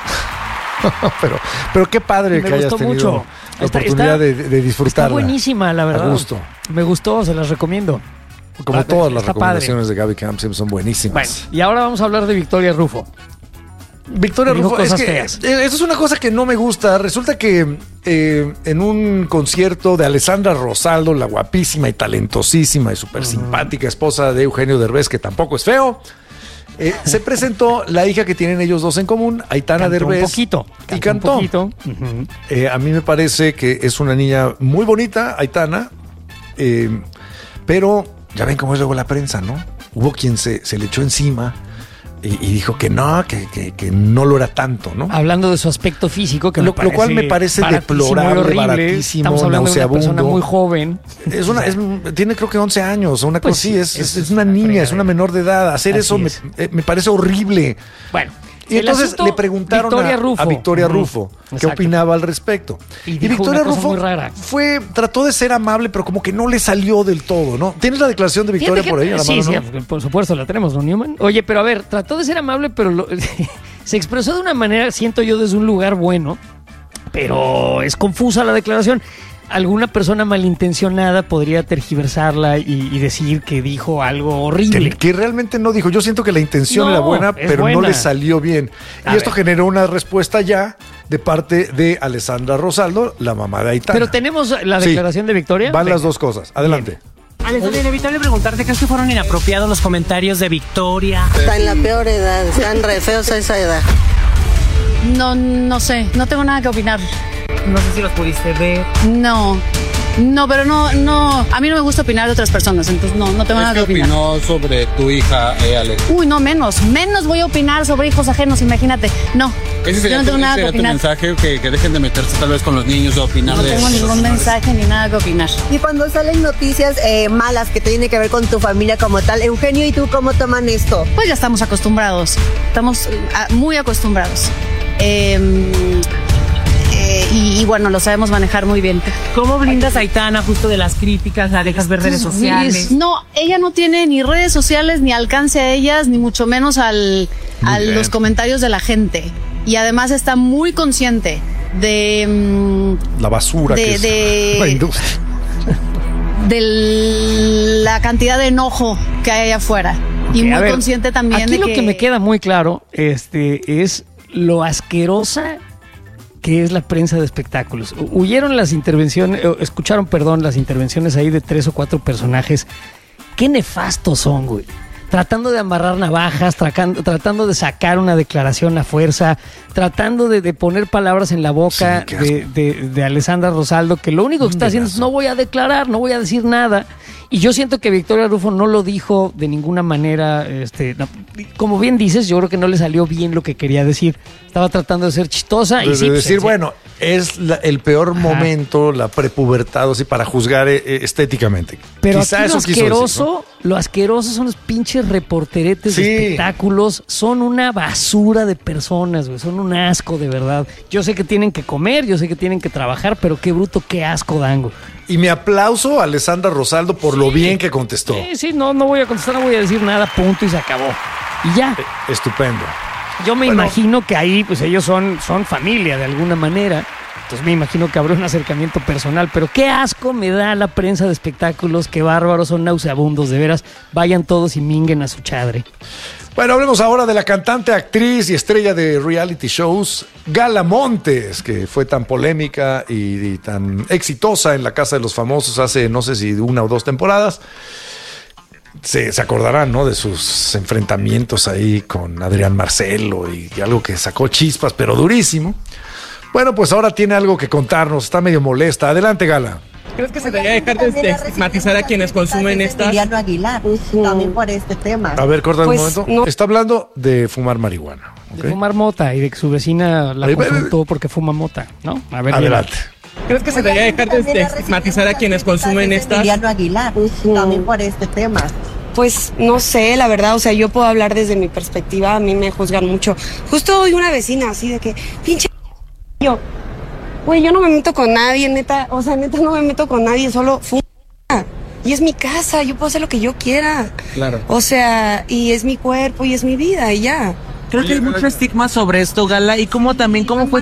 Speaker 2: pero, pero qué padre
Speaker 1: me
Speaker 2: que hayas tenido
Speaker 1: mucho.
Speaker 2: la
Speaker 1: Está,
Speaker 2: oportunidad
Speaker 1: está,
Speaker 2: de, de disfrutarla.
Speaker 1: Está buenísima, la verdad.
Speaker 2: A gusto.
Speaker 1: Me gustó, se las recomiendo.
Speaker 2: Como
Speaker 1: Ah,
Speaker 2: todas las
Speaker 1: está
Speaker 2: recomendaciones
Speaker 1: padre.
Speaker 2: de Gaby Cam siempre son buenísimas.
Speaker 1: Bueno, y ahora vamos a hablar de Victoria Rufo.
Speaker 2: Victoria
Speaker 1: Dijo
Speaker 2: Rufo, es
Speaker 1: cosas
Speaker 2: que
Speaker 1: feas.
Speaker 2: eh, eso es una cosa que no me gusta. Resulta que eh, en un concierto de Alessandra Rosaldo, la guapísima y talentosísima y súper simpática esposa de Eugenio Derbez, que tampoco es feo, eh, se presentó la hija que tienen ellos dos en común, Aitana
Speaker 1: Cantó
Speaker 2: Derbez.
Speaker 1: un poquito.
Speaker 2: Y cantó.
Speaker 1: Un poquito. Uh-huh.
Speaker 2: Eh, a mí me parece que es una niña muy bonita, Aitana, eh, pero ya ven cómo es luego la prensa, ¿no? Hubo quien se, se le echó encima y, y dijo que no, que, que, que no lo era tanto, ¿no?
Speaker 1: Hablando de su aspecto físico, que
Speaker 2: lo,
Speaker 1: me
Speaker 2: lo cual me parece deplorable,
Speaker 1: horrible.
Speaker 2: baratísimo,
Speaker 1: Estamos hablando
Speaker 2: nauseabundo.
Speaker 1: de una persona muy joven.
Speaker 2: Es una, es, tiene creo que once años o una
Speaker 1: Pues
Speaker 2: cosa así,
Speaker 1: sí,
Speaker 2: es,
Speaker 1: es,
Speaker 2: es, es una niña, es una menor de edad. Hacer
Speaker 1: Así
Speaker 2: eso me,
Speaker 1: es.
Speaker 2: eh, me parece horrible.
Speaker 1: Bueno.
Speaker 2: Y entonces le preguntaron
Speaker 1: Victoria
Speaker 2: a,
Speaker 1: Rufo.
Speaker 2: a Victoria
Speaker 1: Uh-huh.
Speaker 2: Rufo qué
Speaker 1: Exacto.
Speaker 2: opinaba al respecto.
Speaker 1: Y,
Speaker 2: Y,
Speaker 1: dijo
Speaker 2: Victoria
Speaker 1: una cosa
Speaker 2: Rufo
Speaker 1: muy rara.
Speaker 2: fue, trató de ser amable, pero como que no le salió del todo, ¿no? ¿Tienes la declaración de Victoria
Speaker 1: Fíjate
Speaker 2: por
Speaker 1: que-
Speaker 2: ahí a la
Speaker 1: sí,
Speaker 2: mano,
Speaker 1: sí,
Speaker 2: no?
Speaker 1: por supuesto, la tenemos, ¿no, Newman? Oye, pero a ver, trató de ser amable, pero lo- se expresó de una manera, siento yo, desde un lugar bueno, pero es confusa la declaración. Alguna persona malintencionada podría tergiversarla y, y decir que dijo algo horrible.
Speaker 2: Que, que realmente no dijo. Yo siento que la intención
Speaker 1: No,
Speaker 2: era buena,
Speaker 1: es
Speaker 2: pero
Speaker 1: buena.
Speaker 2: no le salió bien.
Speaker 1: A
Speaker 2: y esto
Speaker 1: ver.
Speaker 2: generó una respuesta ya de parte de Alessandra Rosaldo, la mamá de Aitana.
Speaker 1: Pero tenemos la
Speaker 2: Sí.
Speaker 1: declaración de Victoria.
Speaker 2: Van
Speaker 1: Venga.
Speaker 2: las dos cosas. Adelante.
Speaker 7: Alex, es inevitable preguntarte, ¿crees que fueron inapropiados los comentarios de Victoria?
Speaker 8: Está en la peor edad, están re feos a esa edad.
Speaker 24: No, no sé, no tengo nada que opinar.
Speaker 7: No sé si los pudiste ver.
Speaker 24: No, no, pero no, no, a mí no me gusta opinar de otras personas, entonces no, no tengo nada que
Speaker 25: ¿Qué
Speaker 24: opinar.
Speaker 25: opinó sobre tu hija, eh, Alex?
Speaker 24: Uy, no, menos, menos voy a opinar sobre hijos ajenos, imagínate. No,
Speaker 25: Ese
Speaker 24: yo
Speaker 25: sería,
Speaker 24: no tengo
Speaker 25: tu,
Speaker 24: nada
Speaker 25: ese
Speaker 24: que
Speaker 25: sería tu
Speaker 24: opinar.
Speaker 25: mensaje, que, que dejen de meterse tal vez con los niños o opinar
Speaker 24: No
Speaker 25: de
Speaker 24: tengo ningún mensaje ni nada que opinar.
Speaker 8: Y cuando salen noticias eh, malas que tienen que ver con tu familia como tal, Eugenio y tú, ¿cómo toman esto?
Speaker 24: Pues ya estamos acostumbrados, estamos ah, muy acostumbrados. Eh, eh, y, y bueno, lo sabemos manejar muy bien.
Speaker 7: ¿Cómo blindas a Aitana justo de las críticas? ¿La dejas ver redes sociales?
Speaker 24: No, ella no tiene ni redes sociales, ni alcance a ellas, ni mucho menos al, a
Speaker 2: bien.
Speaker 24: los comentarios de la gente. Y además está muy consciente de, mm,
Speaker 2: La basura
Speaker 24: De-
Speaker 2: que es
Speaker 24: de-
Speaker 2: la industria.
Speaker 24: de la cantidad de enojo que hay allá afuera. Y
Speaker 1: Ok, a
Speaker 24: muy
Speaker 1: ver,
Speaker 24: consciente también
Speaker 1: aquí
Speaker 24: de
Speaker 1: lo
Speaker 24: que...
Speaker 1: que me queda muy claro este, es lo asquerosa que es la prensa de espectáculos. Huyeron las intervenciones, eh, escucharon, perdón, las intervenciones ahí de tres o cuatro personajes. Qué nefastos son, güey. Tratando de amarrar navajas, tratando, tratando de sacar una declaración a fuerza, tratando de, de poner palabras en la boca
Speaker 2: Sí, qué asco.
Speaker 1: de, de, de Alessandra Rosaldo, que lo único que está haciendo es no voy a declarar, no voy a decir nada. Y yo siento que Victoria Rufo no lo dijo de ninguna manera, este, no, como bien dices, yo creo que no le salió bien lo que quería decir. Estaba tratando de ser chistosa y
Speaker 2: De
Speaker 1: sí, pues,
Speaker 2: decir,
Speaker 1: se-
Speaker 2: bueno, es la, el peor Ajá. momento, la prepubertad, así, para juzgar eh, estéticamente.
Speaker 1: Pero
Speaker 2: Quizá
Speaker 1: aquí
Speaker 2: eso
Speaker 1: lo asqueroso,
Speaker 2: decir, ¿no?
Speaker 1: lo asqueroso son los pinches reporteretes
Speaker 2: Sí.
Speaker 1: de espectáculos, son una basura de personas, güey, son un asco de verdad. Yo sé que tienen que comer, yo sé que tienen que trabajar, pero qué bruto, qué asco dan, güey.
Speaker 2: Y mi aplauso a Alessandra Rosaldo por sí. lo bien que contestó.
Speaker 1: Sí, sí, no, no voy a contestar, no voy a decir nada, punto, y se acabó. Y ya.
Speaker 2: Eh, estupendo.
Speaker 1: Yo me
Speaker 2: bueno,
Speaker 1: imagino que ahí, pues ellos son, son familia de alguna manera. Entonces me imagino que habrá un acercamiento personal. Pero qué asco me da la prensa de espectáculos, qué bárbaros, son nauseabundos, de veras. Vayan todos y minguen a su chadre.
Speaker 2: Bueno, hablemos ahora de la cantante, actriz y estrella de reality shows, Gala Montes, que fue tan polémica y, y tan exitosa en la Casa de los Famosos hace no sé si una o dos temporadas. Se, se acordarán, ¿no? De sus enfrentamientos ahí con Adrián Marcelo y, y algo que sacó chispas, pero durísimo. Bueno, pues ahora tiene algo que contarnos, está medio molesta. Adelante, Gala.
Speaker 11: ¿Crees que se debería dejar de estigmatizar a quienes consumen estas?
Speaker 8: Emiliano Aguilar, uh-huh. también por este tema.
Speaker 2: A ver, corta
Speaker 11: Pues,
Speaker 2: un momento.
Speaker 11: no.
Speaker 2: Está hablando de fumar marihuana.
Speaker 1: De
Speaker 2: ¿okay?
Speaker 1: fumar mota y de que su vecina la
Speaker 2: Ay,
Speaker 1: confrontó porque fuma mota, ¿no? A ver,
Speaker 2: adelante.
Speaker 11: ¿Crees que se debería dejar de estigmatizar a quienes consumen estas?
Speaker 8: Emiliano Aguilar, uh-huh. también por este tema.
Speaker 12: Pues no sé, la verdad, o sea, yo puedo hablar desde mi perspectiva, a mí me juzgan mucho. Justo hoy una vecina así de que, pinche yo, güey, yo no me meto con nadie, neta, o sea, neta no me meto con nadie, solo fumo. Y es mi casa, yo puedo hacer lo que yo quiera.
Speaker 11: Claro.
Speaker 12: O sea, y es mi cuerpo y es mi vida y ya.
Speaker 13: Creo que hay mucho estigma sobre esto, Gala, y cómo también, cómo fue